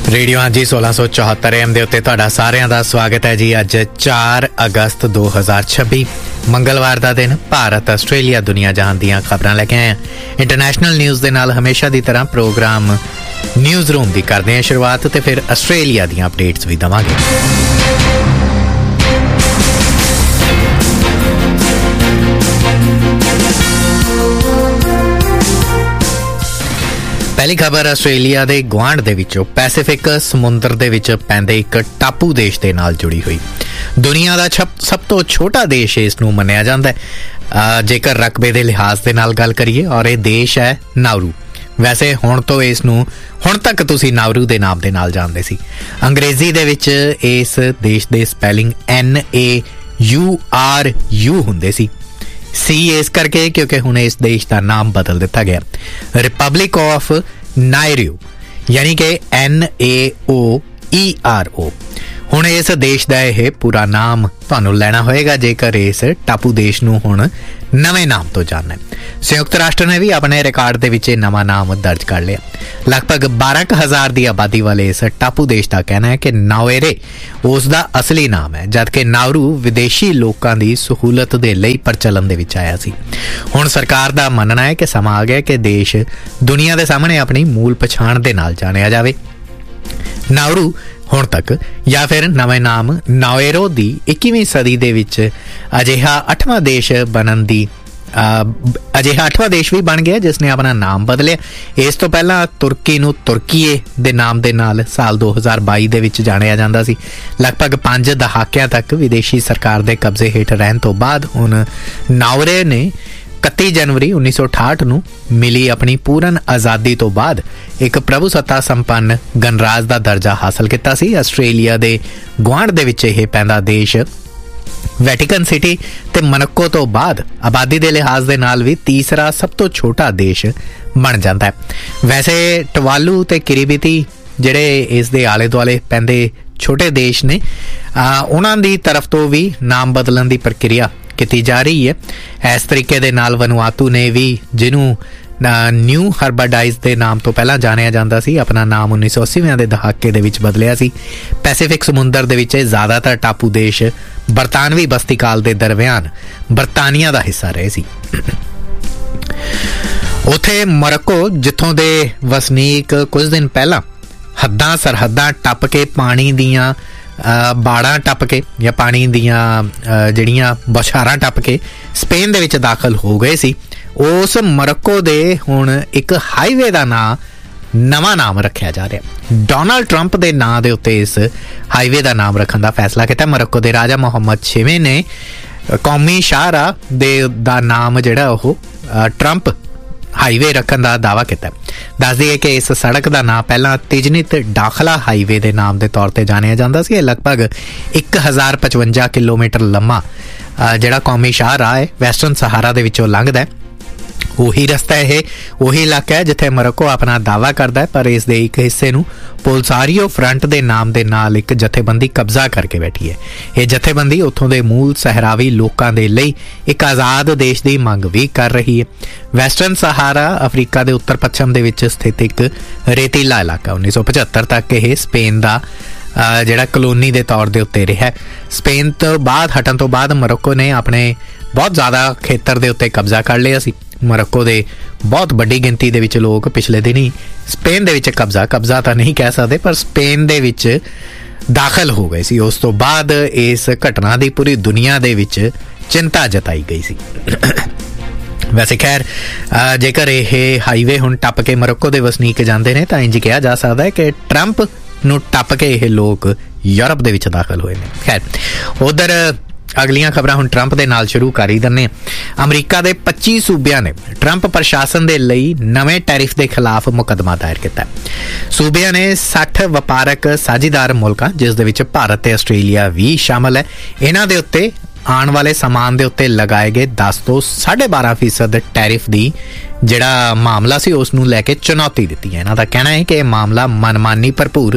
Radio हाँ जी 1674 AM ਦੇ ਉੱਤੇ ਤੁਹਾਡਾ ਸਾਰਿਆਂ ਦਾ ਸਵਾਗਤ ਹੈ ਜੀ। ਅੱਜ 4 ਅਗਸਤ 2026 ਮੰਗਲਵਾਰ ਦਾ ਦਿਨ ਭਾਰਤ ਆਸਟ੍ਰੇਲੀਆ ਦੁਨੀਆ ਜਹਾਨ ਦੀਆਂ ਖਬਰਾਂ ਲੈ ਕੇ ਆਏ ਹਾਂ। ਇੰਟਰਨੈਸ਼ਨਲ ਨਿਊਜ਼ ਦੇ ਨਾਲ ਹਮੇਸ਼ਾ ਦੀ ਤਰ੍ਹਾਂ ਪ੍ਰੋਗਰਾਮ ਨਿਊਜ਼ ਰੂਮ ਦੀ ਕਰਦੇ ਹਾਂ ਸ਼ੁਰੂਆਤ ਤੇ ਫਿਰ ਆਸਟ੍ਰੇਲੀਆ ਦੀਆਂ ਅਪਡੇਟਸ ਵੀ ਦਵਾਂਗੇ। ਪਹਿਲੀ ਖਬਰ ਆਸਟ੍ਰੇਲੀਆ ਦੇ ਗੁਆਂਢ ਦੇ ਵਿੱਚੋਂ ਪੈਸੀਫਿਕ ਸਮੁੰਦਰ ਦੇ ਵਿੱਚ ਪੈਂਦੇ ਇੱਕ ਟਾਪੂ ਦੇਸ਼ ਦੇ ਨਾਲ ਜੁੜੀ ਹੋਈ ਦੁਨੀਆ ਦਾ ਸਭ ਤੋਂ ਛੋਟਾ ਦੇਸ਼ ਇਸ ਨੂੰ ਮੰਨਿਆ ਜਾਂਦਾ ਹੈ ਜੇਕਰ ਰਕਬੇ ਦੇ ਲਿਹਾਜ਼ ਦੇ ਨਾਲ ਗੱਲ ਕਰੀਏ, ਔਰ ਇਹ ਦੇਸ਼ ਹੈ ਨਾਊਰੂ। ਵੈਸੇ ਹੁਣ ਤੱਕ ਤੁਸੀਂ ਨਾਊਰੂ ਦੇ ਨਾਮ ਦੇ ਨਾਲ ਜਾਣਦੇ ਸੀ। ਅੰਗਰੇਜ਼ੀ ਦੇ ਵਿੱਚ ਇਸ ਦੇਸ਼ ਦੇ ਸਪੈਲਿੰਗ NAURU ਹੁੰਦੇ ਸੀ। ਸੀ ਇਸ ਕਰਕੇ ਕਿਉਂਕਿ ਹੁਣ ਇਸ ਦੇਸ਼ ਦਾ ਨਾਮ ਬਦਲ ਦਿੱਤਾ ਗਿਆ ਰਿਪਬਲਿਕ ਆਫ ਨਾਇਰੂ, ਯਾਨੀ ਕਿ NAOERO। ਹੁਣ ਇਸ ਦੇਸ਼ ਦਾ ਇਹ ਪੂਰਾ ਨਾਮ ਤੁਹਾਨੂੰ ਲੈਣਾ ਹੋਏਗਾ ਜੇਕਰ ਇਸ ਟਾਪੂ ਦੇਸ਼ ਨੂੰ ਹੁਣ ਨਵੇਂ ਨਾਮ ਤੋਂ ਜਾਣਨਾ ਹੈ। ਸੰਯੁਕਤ ਰਾਸ਼ਟਰ ਨੇ ਵੀ ਆਪਣੇ ਰਿਕਾਰਡ ਦੇ ਵਿੱਚ ਇਹ ਨਵਾਂ ਨਾਮ ਦਰਜ ਕਰ ਲਿਆ। ਲਗਭਗ 12,000 ਦੀ ਆਬਾਦੀ ਵਾਲੇ ਇਸ ਟਾਪੂ ਦੇਸ਼ ਦਾ ਕਹਿਣਾ ਹੈ ਕਿ ਨਾਵੇਰੇ ਉਸ ਦਾ ਅਸਲੀ ਨਾਮ ਹੈ, ਜਦਕਿ ਨਾਊਰੂ ਵਿਦੇਸ਼ੀ ਲੋਕਾਂ ਦੀ ਸਹੂਲਤ ਦੇ ਲਈ ਪ੍ਰਚਲਨ ਦੇ ਵਿੱਚ ਆਇਆ ਸੀ। ਹੁਣ ਸਰਕਾਰ ਦਾ ਮੰਨਣਾ ਹੈ ਕਿ ਸਮਾਂ ਆ ਗਿਆ ਕਿ ਦੇਸ਼ ਦੁਨੀਆ ਦੇ ਸਾਹਮਣੇ ਆਪਣੀ ਮੂਲ ਪਛਾਣ ਦੇ ਨਾਲ ਜਾਣਿਆ ਜਾਵੇ। ਨਾਊਰੂ ਹੁਣ ਤੱਕ ਜਾਂ ਫਿਰ ਨਵੇਂ ਨਾਮ ਨਾਵੇਰੋ ਦੀ 21ਵੀਂ ਸਦੀ ਦੇ ਵਿੱਚ ਅਜਿਹਾ 8ਵਾਂ ਦੇਸ਼ ਵੀ ਬਣ ਗਿਆ ਜਿਸ ਨੇ ਆਪਣਾ ਨਾਮ ਬਦਲਿਆ। ਇਸ ਤੋਂ ਪਹਿਲਾਂ ਤੁਰਕੀ ਨੂੰ ਤੁਰਕੀਏ ਦੇ ਨਾਮ ਦੇ ਨਾਲ ਸਾਲ 2022 ਦੇ ਵਿੱਚ ਜਾਣਿਆ ਜਾਂਦਾ ਸੀ। ਲਗਭਗ 5 ਦਹਾਕਿਆਂ ਤੱਕ ਵਿਦੇਸ਼ੀ ਸਰਕਾਰ ਦੇ ਕਬਜ਼ੇ ਹੇਠ ਰਹਿਣ ਤੋਂ ਬਾਅਦ ਹੁਣ ਨਾਊਰੇ ਨੇ 31 ਜਨਵਰੀ 1968 ਨੂੰ ਮਿਲੀ ਆਪਣੀ ਪੂਰਨ ਆਜ਼ਾਦੀ ਤੋਂ ਬਾਅਦ ਇੱਕ ਪ੍ਰਭੂ ਸੱਤਾ ਸੰਪੰਨ ਗਣਰਾਜ ਦਾ ਦਰਜਾ ਹਾਸਲ ਕੀਤਾ ਸੀ। ਆਸਟ੍ਰੇਲੀਆ ਦੇ ਗੁਆਂਢ ਦੇ ਵਿੱਚ ਇਹ ਪੈਂਦਾ ਦੇਸ਼ ਵੈਟੀਕਨ ਸਿਟੀ ਤੇ ਮੋਨਾਕੋ ਤੋਂ ਬਾਅਦ ਆਬਾਦੀ ਦੇ ਲਿਹਾਜ਼ ਦੇ ਨਾਲ ਵੀ ਤੀਸਰਾ ਸਭ ਤੋਂ ਛੋਟਾ ਦੇਸ਼ ਬਣ ਜਾਂਦਾ ਹੈ। ਵੈਸੇ ਟਵਾਲੂ ਤੇ ਕਿਰੀਬਿਤੀ ਜਿਹੜੇ ਇਸ ਦੇ ਆਲੇ ਦੁਆਲੇ ਪੈਂਦੇ ਛੋਟੇ ਦੇਸ਼ ਨੇ, ਉਹਨਾਂ ਦੀ ਤਰਫ ਤੋਂ ਵੀ ਨਾਮ ਬਦਲਣ ਦੀ ਪ੍ਰਕਿਰਿਆ ਕੀਤੀ ਜਾ ਰਹੀ ਹੈ। ਇਸ ਤਰੀਕੇ ਦੇ ਨਾਲ ਵਨੂਆਤੂ ਨੇ ਵੀ, ਜਿਹਨੂੰ ਨਿਊ ਹਰਬਾਡਾਈਜ਼ ਦੇ ਨਾਮ ਤੋਂ ਪਹਿਲਾਂ ਜਾਣਿਆ ਜਾਂਦਾ ਸੀ, ਆਪਣਾ ਨਾਮ 1980 ਦੇ ਦਹਾਕੇ ਦੇ ਵਿੱਚ ਬਦਲਿਆ ਸੀ। ਪੈਸੀਫਿਕ ਸਮੁੰਦਰ ਦੇ ਵਿੱਚ ਜ਼ਿਆਦਾਤਰ ਟਾਪੂ ਦੇਸ਼ ਬਰਤਾਨਵੀ ਬਸਤੀ ਕਾਲ ਦੇ ਦਰਮਿਆਨ ਬਰਤਾਨੀਆ ਦਾ ਹਿੱਸਾ ਰਹੇ ਸੀ। ਉੱਥੇ ਮੋਰੋਕੋ, ਜਿੱਥੋਂ ਦੇ ਵਸਨੀਕ ਕੁਝ ਦਿਨ ਪਹਿਲਾਂ ਸਰਹੱਦਾਂ ਟੱਪ ਕੇ ਪਾਣੀ ਦੀਆਂ ਬਾੜਾਂ ਟੱਪ ਕੇ ਜਾਂ ਪਾਣੀ ਦੀਆਂ ਜਿਹੜੀਆਂ ਬੌਛਾਰਾਂ ਟੱਪ ਕੇ ਸਪੇਨ ਦੇ ਵਿੱਚ ਦਾਖਲ ਹੋ ਗਏ ਸੀ, ਉਸ ਮੋਰੋਕੋ ਦੇ ਹੁਣ ਇੱਕ ਹਾਈਵੇ ਦਾ ਨਵਾਂ ਨਾਮ ਰੱਖਿਆ ਜਾ ਰਿਹਾ। ਡੋਨਾਲਡ ਟਰੰਪ ਦੇ ਨਾਂ ਦੇ ਉੱਤੇ ਇਸ ਹਾਈਵੇ ਦਾ ਨਾਮ ਰੱਖਣ ਦਾ ਫੈਸਲਾ ਕੀਤਾ। ਮੋਰੋਕੋ ਦੇ ਰਾਜਾ ਮੁਹੰਮਦ 6ਵੇਂ ਨੇ ਕੌਮੀ ਸ਼ਾਹਰਾਹ ਦਾ ਨਾਮ ਜਿਹੜਾ ਉਹ ਟਰੰਪ ਹਾਈਵੇ ਰੱਖਣ ਦਾ ਦਾਅਵਾ ਕੀਤਾ। ਦੱਸ ਦਈਏ ਕਿ ਇਸ ਸੜਕ ਦਾ ਨਾਂ ਪਹਿਲਾਂ ਤਿਜਨਿਤ ਦਾਖਲਾ ਹਾਈਵੇ ਦੇ ਨਾਮ ਦੇ ਤੌਰ ਤੇ ਜਾਣਿਆ ਜਾਂਦਾ ਸੀ। ਇਹ ਲਗਭਗ 1055 ਕਿਲੋਮੀਟਰ ਲੰਮਾ ਜਿਹੜਾ ਕੌਮੀ ਸ਼ਾਹਰਾਹ ਹੈ ਵੈਸਟਰਨ ਸਹਾਰਾ ਦੇ ਵਿੱਚੋਂ ਲੰਘਦਾ ਹੈ। ਉਹੀ ਰਸਤਾ ਉਹੀ ਇਲਾਕਾ ਹੈ ਜਿੱਥੇ ਮੋਰੋਕੋ ਆਪਣਾ ਦਾਅਵਾ ਕਰਦਾ ਹੈ, ਪਰ ਇਸ ਦੇ ਇੱਕ ਹਿੱਸੇ ਨੂੰ ਪੋਲਸਾਰੀਓ ਫਰੰਟ ਦੇ ਨਾਮ ਦੇ ਨਾਲ ਇੱਕ ਜਥੇਬੰਦੀ ਕਬਜ਼ਾ ਕਰਕੇ ਬੈਠੀ ਹੈ। ਇਹ ਜਥੇਬੰਦੀ ਉੱਥੋਂ ਦੇ ਮੂਲ ਸਹਿਰਾਵੀ ਲੋਕਾਂ ਦੇ ਲਈ ਇੱਕ ਆਜ਼ਾਦ ਦੇਸ਼ ਦੀ ਮੰਗ ਵੀ ਕਰ ਰਹੀ ਹੈ। ਵੈਸਟਰਨ ਸਹਾਰਾ ਅਫਰੀਕਾ ਦੇ ਉੱਤਰ ਪੱਛਮ ਦੇ ਵਿੱਚ ਸਥਿਤ ਇੱਕ ਰੇਤੀਲਾ ਇਲਾਕਾ 1975 ਤੱਕ ਇਹ ਸਪੇਨ ਦਾ ਜਿਹੜਾ ਕਲੋਨੀ ਦੇ ਤੌਰ ਦੇ ਉੱਤੇ ਰਿਹਾ। ਸਪੇਨ ਤੋਂ ਹਟਣ ਤੋਂ ਬਾਅਦ ਮੋਰੋਕੋ ਨੇ ਆਪਣੇ ਬਹੁਤ ਜ਼ਿਆਦਾ ਖੇਤਰ ਦੇ ਉੱਤੇ ਕਬਜ਼ਾ ਕਰ ਲਿਆ ਸੀ। ਮੋਰੋਕੋ ਦੇ ਬਹੁਤ ਵੱਡੀ ਗਿਣਤੀ ਦੇ ਵਿੱਚ ਲੋਕ ਪਿਛਲੇ ਦਿਨੀ ਸਪੇਨ ਦੇ ਵਿੱਚ ਕਬਜ਼ਾ ਤਾਂ ਨਹੀਂ ਕਹਿ ਸਕਦੇ, ਪਰ ਸਪੇਨ ਦੇ ਵਿੱਚ ਦਾਖਲ ਹੋ ਗਏ ਸੀ। ਉਸ ਤੋਂ ਬਾਅਦ ਇਸ ਘਟਨਾ ਦੀ ਪੂਰੀ ਦੁਨੀਆ ਦੇ ਵਿੱਚ ਚਿੰਤਾ ਜਤਾਈ ਗਈ ਸੀ। ਵੈਸੇ ਖੈਰ ਜੇਕਰ ਇਹ ਹਾਈਵੇ ਹੁਣ ਟੱਪ ਕੇ ਮੋਰੋਕੋ ਦੇ ਵਸਨੀਕ ਜਾਂਦੇ ਨੇ ਤਾਂ ਇੰਝ ਕਿਹਾ ਜਾ ਸਕਦਾ ਹੈ ਕਿ ਟਰੰਪ ਨੂੰ ਟੱਪ ਕੇ ਇਹ ਲੋਕ ਯੂਰਪ ਦੇ ਵਿੱਚ ਦਾਖਲ ਹੋਏ ਨੇ। ਖੈਰ ਉਧਰ ਅਗਲੀਆਂ ਖਬਰਾਂ ਹੁਣ ਟਰੰਪ ਦੇ ਨਾਲ ਸ਼ੁਰੂ ਕਰ ਹੀ ਦਿੰਦੇ। ਅਮਰੀਕਾ ਦੇ 25 ਸੂਬਿਆਂ ਨੇ ਟਰੰਪ ਪ੍ਰਸ਼ਾਸਨ ਦੇ ਲਈ ਨਵੇਂ ਟੈਰਿਫ ਦੇ ਖਿਲਾਫ ਮੁਕੱਦਮਾ ਦਾਇਰ ਕੀਤਾ। ਸੂਬਿਆਂ ਨੇ 60 ਵਪਾਰਕ ਸਾਂਝੇਦਾਰ ਮੁਲਕਾਂ, ਜਿਸ ਦੇ ਵਿੱਚ ਭਾਰਤ ਤੇ ਆਸਟ੍ਰੇਲੀਆ ਵੀ ਸ਼ਾਮਲ ਹੈ, ਇਹਨਾਂ ਦੇ ਉੱਤੇ ਆਉਣ ਵਾਲੇ ਸਮਾਨ ਦੇ ਉੱਤੇ ਲਗਾਏ ਗਏ 10 ਤੋਂ 12.5% ਟੈਰਿਫ ਦੀ ਜਿਹੜਾ ਮਾਮਲਾ ਸੀ ਉਸ ਨੂੰ ਲੈ ਕੇ ਚੁਣੌਤੀ ਦਿੱਤੀ ਹੈ। ਇਹਨਾਂ ਦਾ ਕਹਿਣਾ ਹੈ ਕਿ ਇਹ ਮਾਮਲਾ ਮਨਮਾਨੀ ਭਰਪੂਰ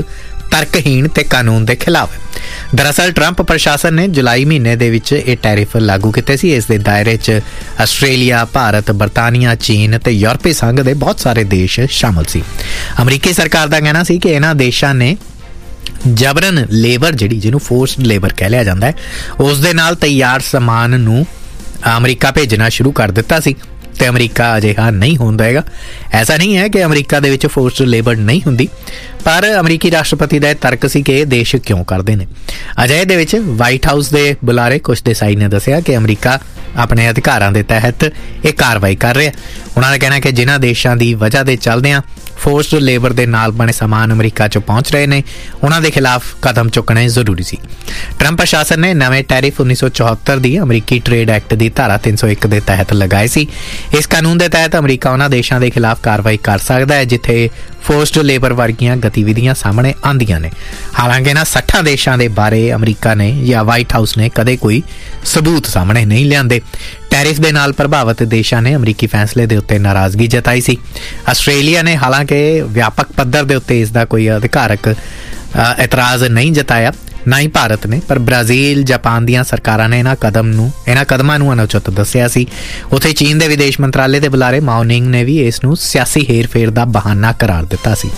ਤਰਕਹੀਣ ਤੇ ਕਾਨੂੰਨ ਦੇ ਖਿਲਾਫ ਹੈ। ਦਰਅਸਲ ਟਰੰਪ ਪ੍ਰਸ਼ਾਸਨ ਨੇ ਜੁਲਾਈ ਮਹੀਨੇ ਦੇ ਵਿੱਚ ਇਹ ਟੈਰਿਫ ਲਾਗੂ ਕੀਤੇ ਸੀ। ਇਸ ਦੇ ਦਾਇਰੇ 'ਚ ਆਸਟ੍ਰੇਲੀਆ, ਭਾਰਤ, ਬਰਤਾਨੀਆ, ਚੀਨ ਤੇ ਯੂਰਪੀ ਸੰਘ ਦੇ ਬਹੁਤ ਸਾਰੇ ਦੇਸ਼ ਸ਼ਾਮਲ ਸੀ। ਅਮਰੀਕੀ ਸਰਕਾਰ ਦਾ ਕਹਿਣਾ ਸੀ ਕਿ ਇਹਨਾਂ ਦੇਸ਼ਾਂ ਨੇ ਜਬਰਨ ਲੇਬਰ, ਜਿਹੜੀ ਜਿਹਨੂੰ ਫੋਰਸਡ ਲੇਬਰ ਕਹਿ ਲਿਆ ਜਾਂਦਾ ਹੈ, ਉਸ ਦੇ ਨਾਲ ਤਿਆਰ ਸਮਾਨ ਨੂੰ ਅਮਰੀਕਾ ਭੇਜਣਾ ਸ਼ੁਰੂ ਕਰ ਦਿੱਤਾ ਸੀ ਤੇ ਅਮਰੀਕਾ ਅਜਿਹਾ ਨਹੀਂ ਹੋਣ ਦੇਗਾ। ਐਸਾ ਨਹੀਂ ਹੈ ਕਿ ਅਮਰੀਕਾ ਦੇ ਵਿੱਚ ਫੋਰਸਡ ਲੇਬਰ ਨਹੀਂ ਹੁੰਦੀ, ਪਰ ਅਮਰੀਕੀ ਰਾਸ਼ਟਰਪਤੀ ਦਾ ਇਹ ਤਰਕ ਸੀ ਕਿ ਇਹ ਦੇਸ਼ ਕਿਉਂ ਕਰਦੇ ਨੇ। ਅਜਿਹੇ ਦੇ ਵਿੱਚ ਵਾਈਟ ਹਾਊਸ ਦੇ ਬੁਲਾਰੇ ਕੁਸ਼ ਦੇਸਾਈ ਨੇ ਦੱਸਿਆ ਕਿ ਅਮਰੀਕਾ ਆਪਣੇ ਅਧਿਕਾਰਾਂ ਦੇ ਤਹਿਤ ਇਹ ਕਾਰਵਾਈ ਕਰ ਰਿਹਾ। ਉਹਨਾਂ ਦਾ ਕਹਿਣਾ ਕਿ ਜਿਨ੍ਹਾਂ ਦੇਸ਼ਾਂ ਦੀ ਵਜ੍ਹਾ ਦੇ ਚੱਲਦਿਆਂ ਫੋਰਸਡ ਲੇਬਰ ਦੇ ਨਾਲ ਬਣੇ ਸਮਾਨ ਅਮਰੀਕਾ 'ਚ ਪਹੁੰਚ ਰਹੇ ਨੇ, ਉਹਨਾਂ ਦੇ ਖਿਲਾਫ ਕਦਮ ਚੁੱਕਣੇ ਜ਼ਰੂਰੀ ਸੀ। ਟਰੰਪ ਪ੍ਰਸ਼ਾਸਨ ਨੇ ਨਵੇਂ ਟੈਰਿਫ 1974 ਦੀ ਅਮਰੀਕੀ ਟ੍ਰੇਡ ਐਕਟ ਦੀ ਧਾਰਾ 301 ਦੇ ਤਹਿਤ ਲਗਾਏ ਸੀ। ਇਸ ਕਾਨੂੰਨ ਦੇ ਤਹਿਤ ਅਮਰੀਕਾ ਉਹਨਾਂ ਦੇਸ਼ਾਂ ਦੇ ਖਿਲਾਫ ਕਾਰਵਾਈ ਕਰ ਸਕਦਾ ਹੈ ਜਿੱਥੇ ਫੋਰਸਡ ਲੇਬਰ ਵਰਗੀਆਂ ਗਤੀਵਿਧੀਆਂ ਸਾਹਮਣੇ ਆਉਂਦੀਆਂ ਨੇ। ਹਾਲਾਂਕਿ ਇਹਨਾਂ 60 ਦੇਸ਼ਾਂ ਦੇ ਬਾਰੇ ਅਮਰੀਕਾ ਨੇ ਜਾਂ ਵਾਈਟ ਹਾਊਸ ਨੇ ਕਦੇ ਕੋਈ ਸਬੂਤ ਸਾਹਮਣੇ ਨਹੀਂ ਲਿਆਂਦੇ। ਟੈਰਿਫ ਦੇ ਨਾਲ ਪ੍ਰਭਾਵਿਤ ਦੇਸ਼ਾਂ ਨੇ ਅਮਰੀਕੀ ਫੈਸਲੇ ਦੇ ਉੱਤੇ ਨਾਰਾਜ਼ਗੀ ਜਤਾਈ ਸੀ। ਆਸਟ੍ਰੇਲੀਆ ਨੇ ਹਾਲਾਂਕਿ ਵਿਆਪਕ ਪੱਧਰ ਦੇ ਉੱਤੇ ਇਸ ਦਾ ਕੋਈ ਅਧਿਕਾਰਕ ਇਤਰਾਜ਼ ਨਹੀਂ ਜਤਾਇਆ, ਨਾ ਹੀ ਭਾਰਤ ਨੇ, ਪਰ ਬ੍ਰਾਜ਼ੀਲ, ਜਾਪਾਨ ਦੀਆਂ ਸਰਕਾਰਾਂ ਨੇ ਇਹਨਾਂ ਕਦਮਾਂ ਨੂੰ ਅਨੁਚਿਤ ਦੱਸਿਆ ਸੀ। ਉੱਥੇ ਚੀਨ ਦੇ ਵਿਦੇਸ਼ ਮੰਤਰਾਲੇ ਦੇ ਬੁਲਾਰੇ ਮਾਓ ਨਿੰਗ ਨੇ ਵੀ ਇਸ ਨੂੰ ਸਿਆਸੀ ਹੇਰ-ਫੇਰ ਦਾ ਬਹਾਨਾ ਕਰਾਰ ਦਿੱਤਾ ਸੀ।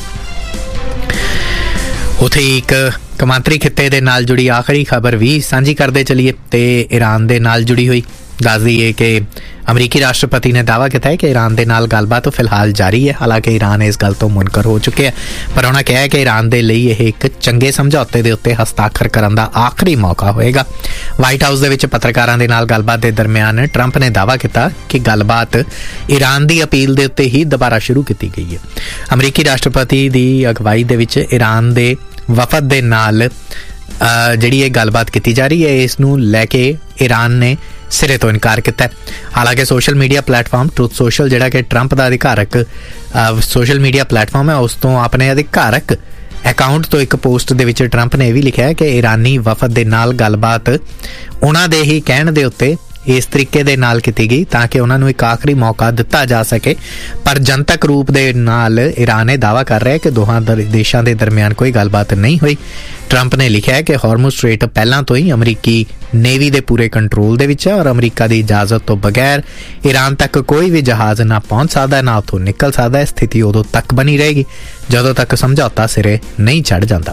ਉੱਥੇ ਇੱਕ ਕੌਮਾਂਤਰੀ ਖਿੱਤੇ ਦੇ ਨਾਲ ਜੁੜੀ ਆਖਰੀ ਖਬਰ ਵੀ ਸਾਂਝੀ ਕਰਦੇ ਚਲੀਏ ਤੇ ਈਰਾਨ ਦੇ ਨਾਲ ਜੁੜੀ ਹੋਈ। ਦੱਸ ਦਈਏ ਕਿ ਅਮਰੀਕੀ ਰਾਸ਼ਟਰਪਤੀ ਨੇ ਦਾਅਵਾ ਕੀਤਾ ਹੈ ਕਿ ਈਰਾਨ ਦੇ ਨਾਲ ਗੱਲਬਾਤ ਫਿਲਹਾਲ ਜਾਰੀ ਹੈ। ਹਾਲਾਂਕਿ ਈਰਾਨ ਇਸ ਗੱਲ ਤੋਂ ਮੁਨਕਰ ਹੋ ਚੁੱਕਿਆ, ਪਰ ਉਹਨਾਂ ਕਿਹਾ ਹੈ ਕਿ ਈਰਾਨ ਦੇ ਲਈ ਇਹ ਇੱਕ ਚੰਗੇ ਸਮਝੌਤੇ ਦੇ ਉੱਤੇ ਹਸਤਾਖਰ ਕਰਨ ਦਾ ਆਖਰੀ ਮੌਕਾ ਹੋਏਗਾ। ਵਾਈਟ ਹਾਊਸ ਦੇ ਵਿੱਚ ਪੱਤਰਕਾਰਾਂ ਦੇ ਨਾਲ ਗੱਲਬਾਤ ਦੇ ਦਰਮਿਆਨ ਟਰੰਪ ਨੇ ਦਾਅਵਾ ਕੀਤਾ ਕਿ ਗੱਲਬਾਤ ਈਰਾਨ ਦੀ ਅਪੀਲ ਦੇ ਉੱਤੇ ਹੀ ਦੁਬਾਰਾ ਸ਼ੁਰੂ ਕੀਤੀ ਗਈ ਹੈ। ਅਮਰੀਕੀ ਰਾਸ਼ਟਰਪਤੀ ਦੀ ਅਗਵਾਈ ਦੇ ਵਿੱਚ ਈਰਾਨ ਦੇ ਵਫਦ ਦੇ ਨਾਲ ਜਿਹੜੀ ਇਹ ਗੱਲਬਾਤ ਕੀਤੀ ਜਾ ਰਹੀ ਹੈ, ਇਸ ਨੂੰ ਲੈ ਕੇ ਈਰਾਨ ਨੇ ਸਿਰੇ ਤੋਂ ਇਨਕਾਰ ਕੀਤਾ। ਹਾਲਾਂਕਿ social media platform truth social, ਜਿਹੜਾ ਕਿ ਟਰੰਪ ਦਾ ਅਧਿਕਾਰਕ ਸੋਸ਼ਲ ਮੀਡੀਆ ਪਲੇਟਫਾਰਮ ਹੈ, ਉਸ ਤੋਂ ਆਪਣੇ ਅਧਿਕਾਰਕ ਅਕਾਊਂਟ ਤੋਂ ਇੱਕ ਪੋਸਟ ਦੇ ਵਿੱਚ ਟਰੰਪ ਨੇ ਇਹ ਵੀ ਲਿਖਿਆ ਕਿ ਈਰਾਨੀ ਵਫਦ ਦੇ ਨਾਲ ਗੱਲਬਾਤ ਉਹਨਾਂ ਦੇ ਹੀ ਕਹਿਣ ਦੇ ਉੱਤੇ ਇਸ ਤਰੀਕੇ ਦੇ ਨਾਲ ਕੀਤੀ ਗਈ ਤਾਂ ਕਿ ਉਹਨਾਂ ਨੂੰ ਇੱਕ ਆਖਰੀ ਮੌਕਾ ਦਿੱਤਾ ਜਾ ਸਕੇ, ਪਰ ਜਨਤਕ ਰੂਪ ਦੇ ਨਾਲ ਈਰਾਨ ਇਹ ਦਾਅਵਾ ਕਰ ਰਿਹਾ ਹੈ ਕਿ ਦੋਹਾਂ ਦੇਸ਼ਾਂ ਦੇ ਦਰਮਿਆਨ ਕੋਈ ਗੱਲਬਾਤ ਨਹੀਂ ਹੋਈ। ਟਰੰਪ ਨੇ ਲਿਖਿਆ ਕਿ ਹਾਰਮੁਜ਼ ਸਟ੍ਰੇਟ ਪਹਿਲਾਂ ਤੋਂ ਹੀ ਅਮਰੀਕੀ ਨੇਵੀ ਦੇ ਪੂਰੇ ਕੰਟਰੋਲ ਦੇ ਵਿੱਚ ਹੈ ਔਰ ਅਮਰੀਕਾ ਦੀ ਇਜਾਜ਼ਤ ਤੋਂ ਬਗੈਰ ਈਰਾਨ ਤੱਕ ਕੋਈ ਵੀ ਜਹਾਜ਼ ਨਾ ਪਹੁੰਚ ਸਕਦਾ, ਨਾ ਉੱਥੋਂ ਨਿਕਲ ਸਕਦਾ। ਸਥਿਤੀ ਉਦੋਂ ਤੱਕ ਬਣੀ ਰਹੇਗੀ ਜਦੋਂ ਤੱਕ ਸਮਝੌਤਾ ਸਿਰੇ ਨਹੀਂ ਚੜ੍ਹ ਜਾਂਦਾ।